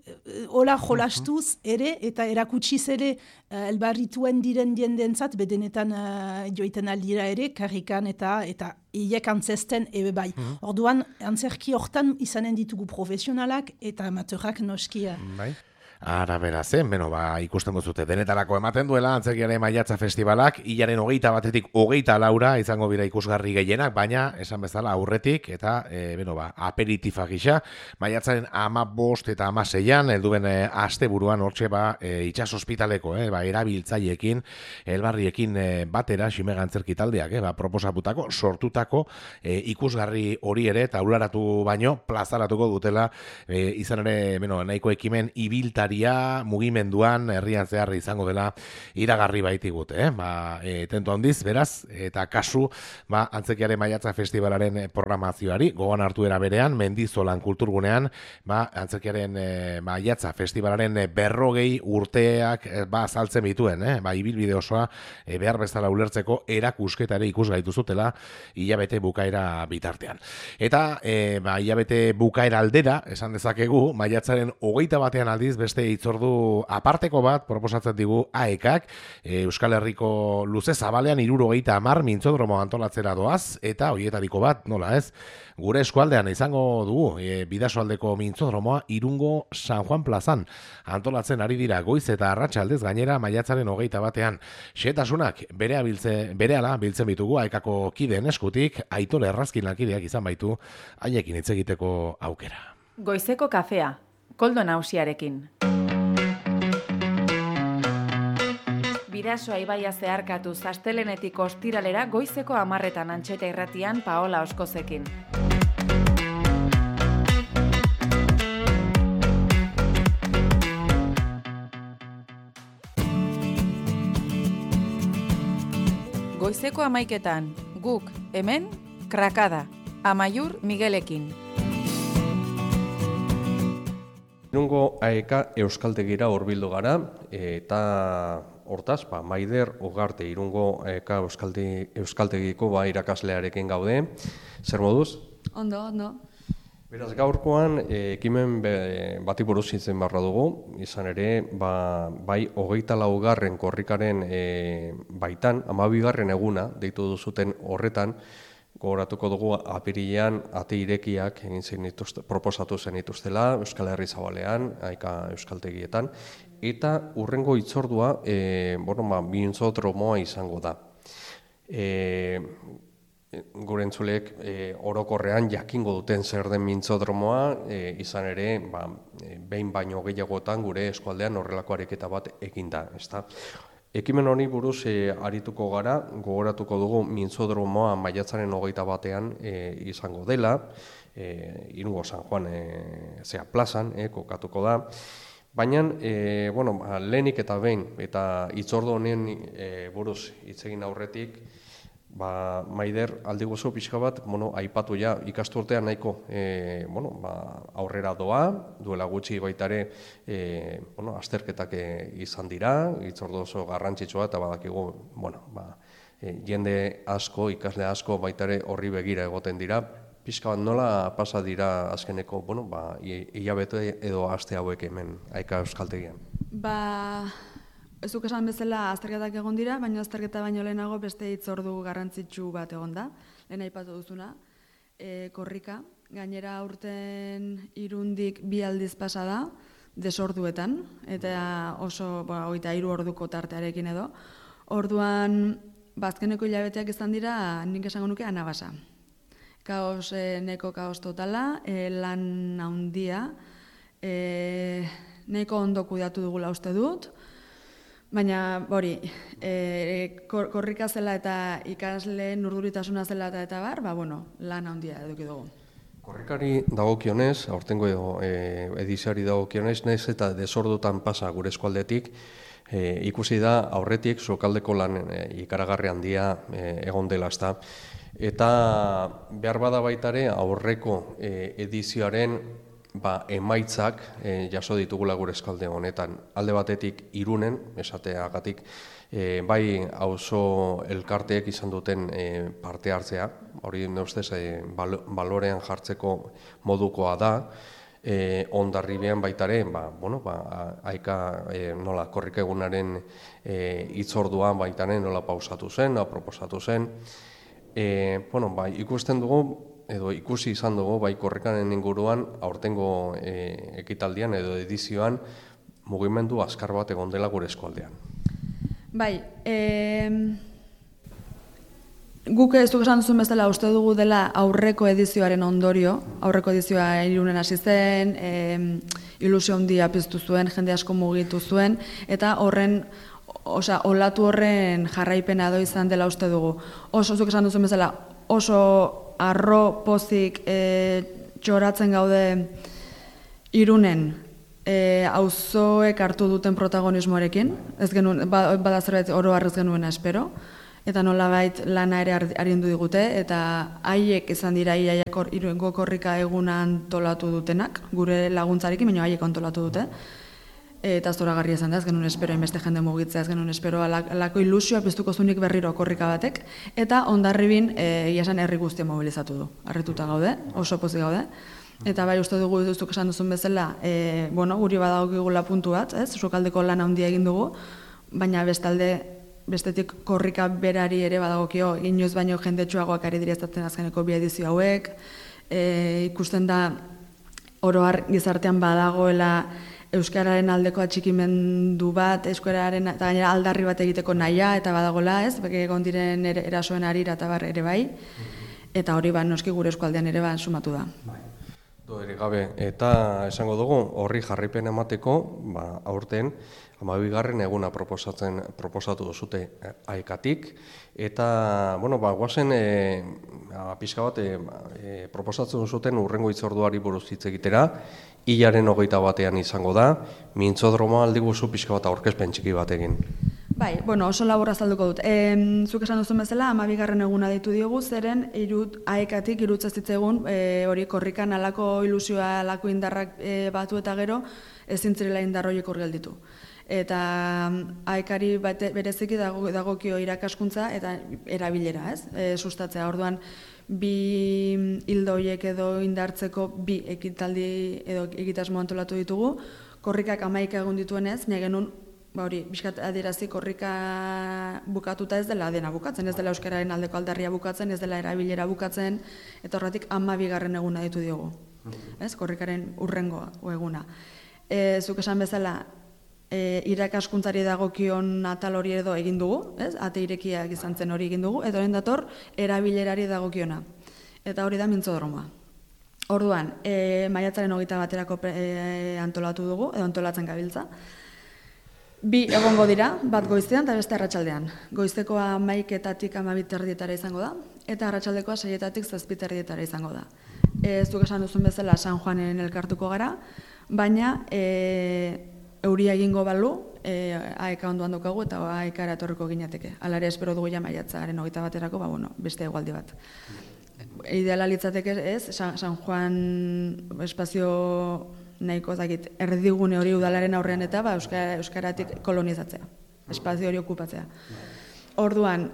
hola jolastuz ere, eta erakutsiz ere elbarrituen diren diendentzat, bedenetan joiten aldira ere, karrikan eta hiek antzesten ebe bai. Orduan, antzerki hortan izanen ditugu profesionalak eta amateurrak noski. Bai. Ara beraz, ikusten duzute, denetarako ematen duela Antzerkiaren Maiatza Festivalak, hilaren 21-etik 24 izango bira ikusgarri gehienak, baina esan bezala aurretik eta aperitifak gisa, Maiatzaren 15 eta 16an, helduen asteburuan hortxe itxas hospitaleko, erabiltzaileekin, elbarriekin batera Ximega Antzerki taldeak, proposatutako, sortutako ikusgarri hori ere, taularatu baino, plazaratuko dutela, izan ere, nahiko ekimen ibiltari mugimenduan herrian zehar izango dela iragarri baitigute, tentu handiz, beraz, eta kasu, Antzerkiaren Maiatza Festivalaren programazioari, gogoan hartu era berean, Mendizolan kulturgunean, Antzerkiaren Maiatza Festivalaren 40 urteak saltzen bituen, ibilbide osoa behar bezala ulertzeko erakusketare ikusgaitu zutela hilabete bukaera bitartean. Eta hilabete bukaera aldera, esan dezakegu, Maiatzaren 21 aldiz beste hitzordu aparteko bat proposatzen digu AEKak, Euskal Herriko luze zabalean 70 mintzodromo antolatzera doaz, eta horietariko bat, nola ez, gure eskualdean izango dugu, Bidasoaldeko mintzodromoa Irungo San Juan plazan antolatzen ari dira goiz eta arratsaldez gainera Maiatzaren 21ean. Xehetasunak berehala biltzen bitugu AEKako kideen eskutik, Aitor Errazkin lankideak izan baitu haiekin hitz egiteko aukera. Goizeko kafea, Koldo Nausiarekin. Bidasoa ibaia zeharkatuz astelenetik ostiralera goizeko 10etan Antxeta Irratian Paola Oskozekin. Goizeko 11etan, guk, hemen, Krakada, Amaiur Miguelekin. Irungo AEK Euskaltegira hurbildu gara, eta hortaz, Maider Ugarte Irungo AEK Euskaltegiko irakaslearekin gaude. Zer moduz? Ondo. Beraz, gaurkoan ekimen bati buruz hitzen barra dugu, izan ere, bai 24. korrikaren baitan, 12. eguna, deitu duzuten horretan, gogoratuko dugu apirilean ate irekiak proposatu zen dituztela Euskal Herri Zabalean, AEK Euskaltegietan, eta hurrengo hitzordua mintzodromoa izango da. Gure entzuleek orokorrean jakingo duten zer den mintzodromoa, izan ere behin baino gehiagotan gure eskualdean horrelako ariketa bat eginda, ezta? Ekimen honi buruz arituko gara, gogoratuko dugu mintzodromoa Maiatzaren 21ean izango dela, Irungo San Juan plazan kokatuko da. Baina, lehenik eta behin, eta hitzordu honen buruz hitz egin aurretik, Maider aldi gozo pixka bat aipatu ikasturtean nahiko aurrera doa, duela gutxi baitare azterketak izan dira, hitzordu oso garrantzitsua eta badakigu jende asko, ikasle asko baitare horri begira egoten dira. Pixka bat nola pasa dira azkeneko hilabete edo aste hauek hemen AEK Euskaltegian? Ez duk esan bezala azterketak egon dira, baina azterketa baino lehenago beste hitzordu garrantzitsu bat egon da. Lehen aipatu duzuna, korrika. Gainera aurten Irundik 2 aldiz pasa da, desorduetan, eta oso 23 orduko tartearekin edo. Orduan bazkeneko hilabeteak izan dira, nik esango nuke anabasa. Kaos, neko kaos totala, lan handia, neko ondo kudeatu dugula uste dut, baina, hori, korrika zela eta ikasle nurduritasuna zela eta bar, lan handia eduki dugu. Korrikari dagokionez, aurtengo edizioari dagokionez, nez eta desordutan pasa gure eskualdetik, ikusi da aurretik sokaldeko lan ikaragarri handia egon dela, ezta. Eta behar bada baitare aurreko edizioaren emaitzak jaso ditugula gure eskualde honetan. Alde batetik Irunen, esateagatik, bai auzo elkarteek izan duten parte hartzea, hori neustez balorean jartzeko modukoa da, Hondarribian baitare, nola korrika egunaren hitzorduan baitare nola pausatu zen, proposatu zen. Ikusten dugu, edo ikusi izan dugu, bai korrikaren inguruan, aurtengo ekitaldian edo edizioan, mugimendu azkar bat egon dela gure eskualdean. Bai, guk ez duk esan duzun bezala uste dugu dela aurreko edizioaren ondorio, aurreko edizioa Irunen hasi zen, ilusio handia piztu zuen, jende asko mugitu zuen, eta olatu horren jarraipena edo izan dela uste dugu. Oso zuk esan duzun bezala, oso arro pozik txoratzen gaude Irunen, auzoek hartu duten protagonismoarekin, ez genuen, bada zerbait oro harrez genuena espero, eta nolabait lana ere arindu digute, eta haiek izan dira Iruñeko korrika eguna antolatu dutenak, gure laguntzarekin, baina haiek antolatu dute, eta zoragarria izan da, ez genuen espero hainbeste jende mugitzea, ez genuen espero alako ilusioa piztuko zunik berriro korrika batek, eta Hondarribin iasan herri guztia mobilizatu du, harrituta gaude, oso pozik gaude, eta bai uste dugu duztuk esan duzun bezala, guri badagokigula puntu bat, sokaldeko lan handia egin dugu, baina bestetik korrika berari ere badagokio, inoiz baino jendetsuagoak ari direztatzen azkeneko bi edizio hauek, ikusten da oroar gizartean badagoela euskararen aldeko atxikimendu bat, euskararen eta gainera aldarri bat egiteko nahia eta badagola, egon diren erasoen harira eta bar ere bai, eta hori noski gure eskualdean ere sumatu da. Ere gabe, eta esango dugu, horri jarraipen emateko, aurten, 12. eguna proposatu duzute aekatik, eta, guazen, pixka bat, proposatzen duzuten urrengo hitzorduari buruz hitz egitera, hilaren 21 izango da, mintzodromoa aldi guzu pixka bat aurkezpen txiki bat egin. Bai, oso labur azalduko dut. Zuk esan duzun bezala, 12. eguna deitu diogu, zeren aekatik irutzez ditzegun, hori korrikan alako ilusioa, alako indarrak batu eta gero, ezin zirela indar horiek hor gelditu. Eta aekari bereziki dagokio irakaskuntza eta erabilera, sustatzea. Orduan, bi hildo horiek edo indartzeko bi ekitaldi edo egitasmo antolatu ditugu, korrikak 11 egun dituenez, nahi genuen, bizkat adierazi korrika bukatuta ez dela dena bukatzen, ez dela euskararen aldeko aldarria bukatzen, ez dela erabilera bukatzen, eta horretik 12. eguna ditu diogu, korrikaren urrengo eguna. Zuk esan bezala, irakaskuntzari dagokion atal hori edo egin dugu, ate irekiak izan zen hori egin dugu, eta horren dator, erabilerari dagokiona. Eta hori da mintzodromoa. Orduan, maiatzaren 21 antolatu dugu, edo antolatzen gabiltza. Bi egongo dira, bat goizean eta beste arratsaldean. Goizekoa 11:00-tik 12:30 izango da, eta arratsaldekoa 6:00-tik 7:30 izango da. Zuk esan duzun bezala San Juanen elkartuko gara, baina euria egingo balu, aeka ondoan daukagu eta aekara etorriko ginateke. Hala ere espero dugu ja maiatzaren 21erako, beste egualdi bat. Ideala litzateke ez, San Juan espazio nahiko erdigune hori udalaren aurrean eta euskaratik kolonizatzea, espazio hori okupatzea. Orduan,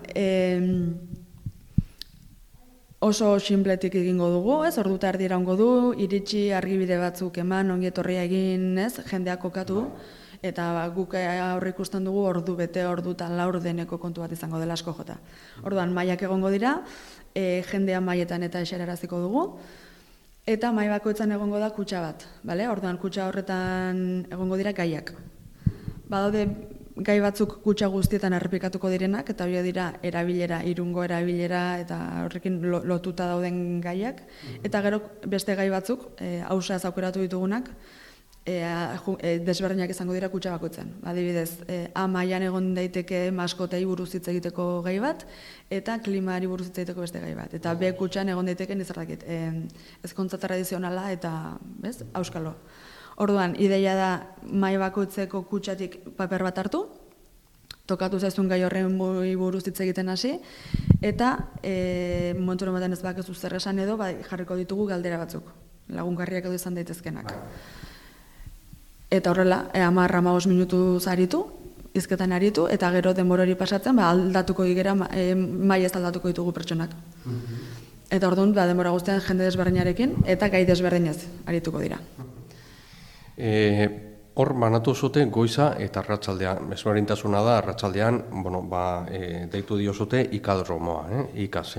oso sinpletik egingo dugu, orduta erdi iraungo du, iritsi argibide batzuk eman, ongi etorria egin, jendeak kokatu, eta guk aurre ikusten dugu ordu bete, ordu eta laurdeneko kontu bat izango dela asko jota. Orduan, mailak egongo dira, jendea mailetan eta eseraraziko dugu, eta mahai bakoitzan egongo da kutxa bat, orduan kutxa horretan egongo dira gaiak. Badaude gai batzuk kutxa guztietan errepikatuko direnak, eta hori dira erabilera, irungo erabilera, eta horrekin lotuta dauden gaiak. Eta gero beste gai batzuk, hausaz aukeratu ditugunak, desberdinak izango dira kutxa bakoitzen. Adibidez, amaian egon daiteke maskotei buruz hitz egiteko gai bat, eta klimari buruz hitz egiteko beste gai bat. Eta B kutxan egon daiteke nizarrakit, ezkontza tradizionala eta, auskalo. Orduan, ideia da mahai bakoitzeko kutxatik paper bat hartu, tokatu zaizun gai horren buruz hitz egiten hasi, eta momentu batean ez bakezu zer esan edo, jarriko ditugu galdera batzuk, lagungarriak edo izan daitezkenak. Eta horrela, 10-15 minutuz aritu, hizketan aritu, eta gero denbora hori pasatzen, aldatuko digera, mahai ez aldatuko ditugu pertsonak. Eta orduan, denbora guztian jende desberdinarekin, eta gai desberdinez arituko dira. Hor manatu zute goiza eta arratsaldean. Ezberdintasuna da arratsaldean, deitu dio zute ikadromoa, ikas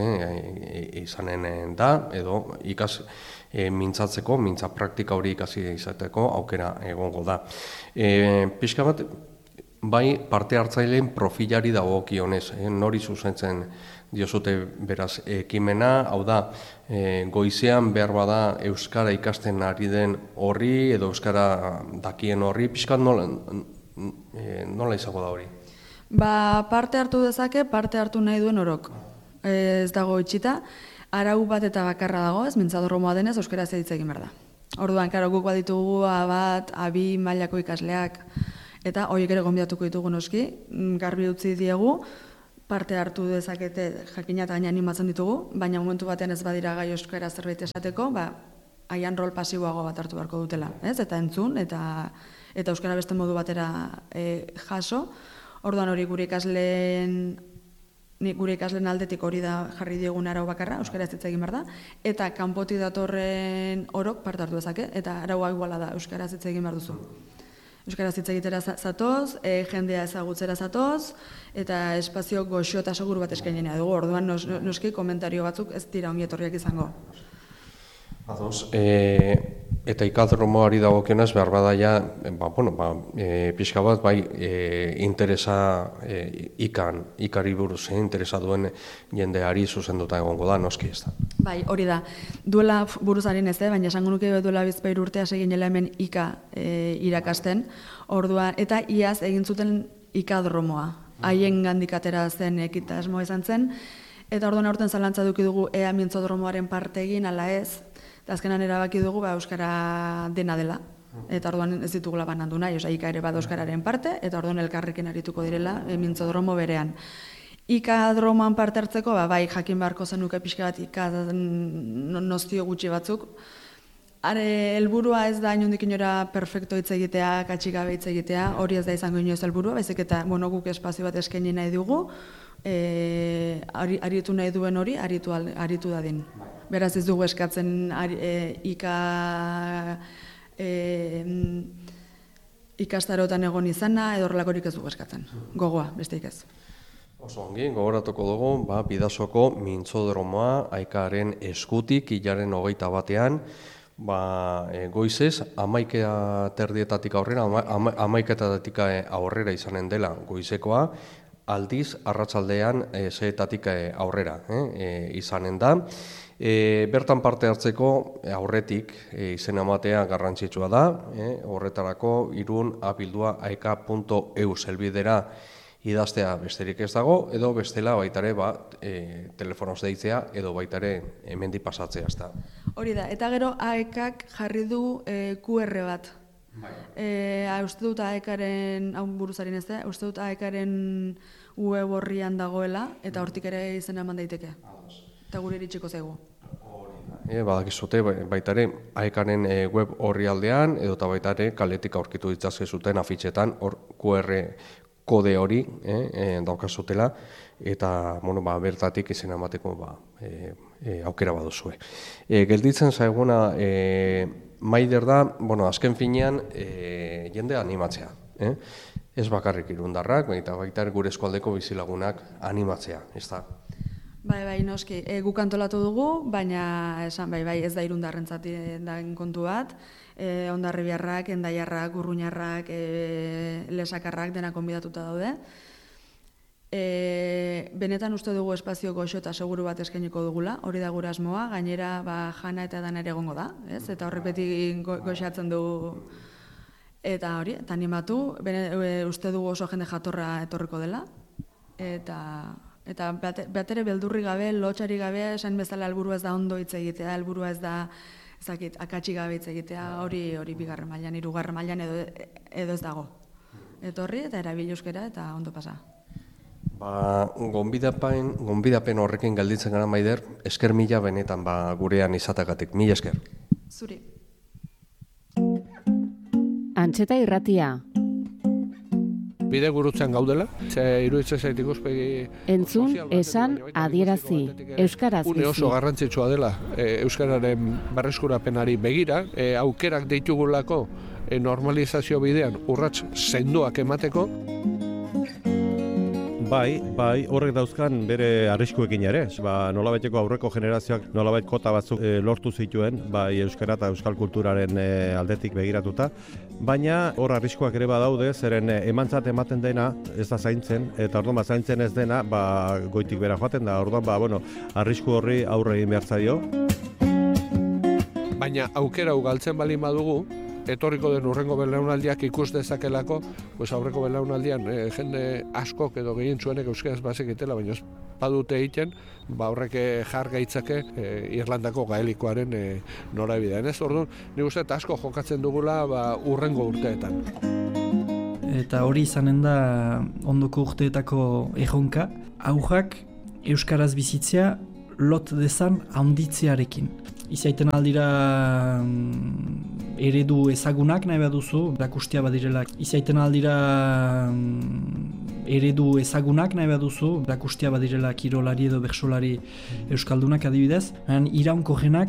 izanen da, edo ikas mintzatzeko, mintza praktika hori ikasi izateko aukera egongo da. Pixka bat, bai parte hartzaileen profilari dagokionez, nori zuzentzen diozute beraz ekimena, hau da, goizean behar bada euskara ikasten ari den horri edo euskara dakien horri, pixkat nola izango da hori? Parte hartu dezake, parte hartu nahi duen orok. Ez dago itxita, arau bat eta bakarra dago, ez mintzadorromoa denez, euskara hitz egin behar da. Orduan, karo, guk baditugu A1, A2 mailako ikasleak, eta horiek ere gonbidatuko ditugu noski, garbi utzi diegu, parte hartu dezakete jakina eta gaina animatzen ditugu, baina momentu batean ez badira gai euskara zerbait esateko, haian rol pasiboago bat hartu beharko dutela, ez? Eta entzun, eta euskara beste modu batera jaso. Orduan hori gure ikasleen aldetik hori da jarri diegun arau bakarra, euskara hitz egin behar da, eta kanpotik datorren orok parte hartu dezake, eta araua iguala da, euskara hitz egin behar duzu. Euskaraz hitz egitera zatoz, jendea ezagutzera zatoz, eta espazio goxo eta seguru bat eskainenea dugu. Orduan noski komentario batzuk ez dira ongi etorriak izango. Ados, eta ikadromoari dagokionez behar bada ja, pixka bat, interesa ikari buruz, interesa duen jendeari zuzenduta egongo da, noski ez da. Bai, hori da. Duela buruzaren ez, baina esango nuke duela bizpahiru urtea seginela hemen irakasten, orduan, eta iaz egin zuten ikadromoa. Haien gandik atera zen ekitasmoa izan zen, eta orduan aurten zalantza duki dugu ea mintzodromoaren parte egin, ala ez, eta azkenan erabaki dugu euskara dena dela. Eta orduan ez ditugula banandu nahi, ika ere bada euskararen parte, eta orduan elkarrekin arituko direla mintzodromo berean. Ikadromoan parte hartzeko, bai jakin beharko zenuke pixka bat nozio gutxi batzuk. Helburua ez da inondik inora perfecto hitz egitea, katxikabe hitz egitea, hori ez da izango inoiz helburua, baizik eta guk espazio bat eskaini nahi dugu, aritu nahi duen hori, aritu dadin. Beraz ez dugu eskatzen ikastarotan egon izana, edo horrelakorik ez dugu eskatzen. Gogoa, besteik ez. Oso ongi, gogoratuko dugu, Bidasoko mintzodromoa aikaren eskutik, hilaren 21-ean, goizez, 11:30 aurrera, 11:00 aurrera izanen dela goizekoa, aldiz, arratsaldean 6:00 aurrera izanen da. Bertan parte hartzeko aurretik izena ematea garrantzitsua da, horretarako irun@aeka.eu helbidera idaztea besterik ez dago, edo bestela baitare telefonoz deitzea, edo baitare hemendik pasatzea. Hori da, eta gero AEKak jarri du QR bat. Uste dut AEKaren, hau buruzaren ez da, uste dut AEKaren web horrian dagoela, eta hortik ere izena eman daiteke. Eta gure iritsiko zaigu. Badakizute, baitare AEKaren web horri aldean, edo eta baitare kaletik aurkitu ditzazke zuten afitxetan, hor QR kode hori daukazutela, eta bertatik izena emateko aukera baduzue. Gelditzen zaiguna maider da, azken finean jende animatzea. Ez bakarrik irundarrak, eta baita gure eskualdeko bizilagunak animatzea, ez da? Bai, noski, guk antolatu dugu, baina esan bai, ez da Irundarrentzat den kontu bat. Hondarribiarrak, Hendaiarrak, Urruñarrak, Lesakarrak denak konbidatuta daude. Benetan uste dugu espazio goxo eta seguru bat eskainiko dugula, hori da gure asmoa, gainera jana eta dan ere egongo da, ez? Eta horrek beti goxatzen dugu. Eta hori, eta animatu, uste dugu oso jende jatorra etorriko dela, eta bat ere beldurri gabe, lotxari gabe, esan bezala helburua ez da ondo hitz egitea, helburua ez da akatsi gabe hitz egitea, hori bigarren mailan, hirugarren mailan edo ez dago. Etorri eta erabili euskara eta ondo pasa. Gonbidapen horrekin gelditzen gara, Maider, esker mila benetan gurean izatagatik, mila esker. Zuri. Antxeta irratia. Bide gurutzean gaudela, iruditzen zait ikuspegi... Entzun, esan, adierazi, euskaraz bizi. Une oso garrantzitsua dela, euskararen berreskurapenari begira, aukerak deitugulako normalizazio bidean urrats sendoak emateko. Bai, horrek dauzkan bere arriskuekin ere. Nolabaiteko aurreko generazioak nolabait kota batzuk lortu zituen, bai euskara eta euskal kulturaren aldetik begiratuta. Baina hor arriskuak ere badaude, zeren emantzat ematen dena ez da zaintzen, eta orduan zaintzen ez dena goitik bera joaten da. Orduan, arrisku horri aurre egin behar zaio. Baina aukera galtzen baldin badugu, etorriko den urrengo belaunaldiak ikus dezakelako, aurreko belaunaldian jende askok edo gehien zuenek euskaraz bazekitela, baina badute egiten, horrek jar gaitzake Irlandako gaelikoaren norabidean. Orduan, nik uste asko jokatzen dugula urrengo urteetan. Eta hori izanen da ondoko urteetako erronka, aurrak euskaraz bizitzea lot dezan handitzearekin. Izaiten aldira eredu ezagunak nahi baduzu, erakustia badirela. Izaiten aldira eredu ezagunak nahi baduzu, erakustia badirela kirolari edo bertsolari euskaldunak adibidez. Iraunkorrenak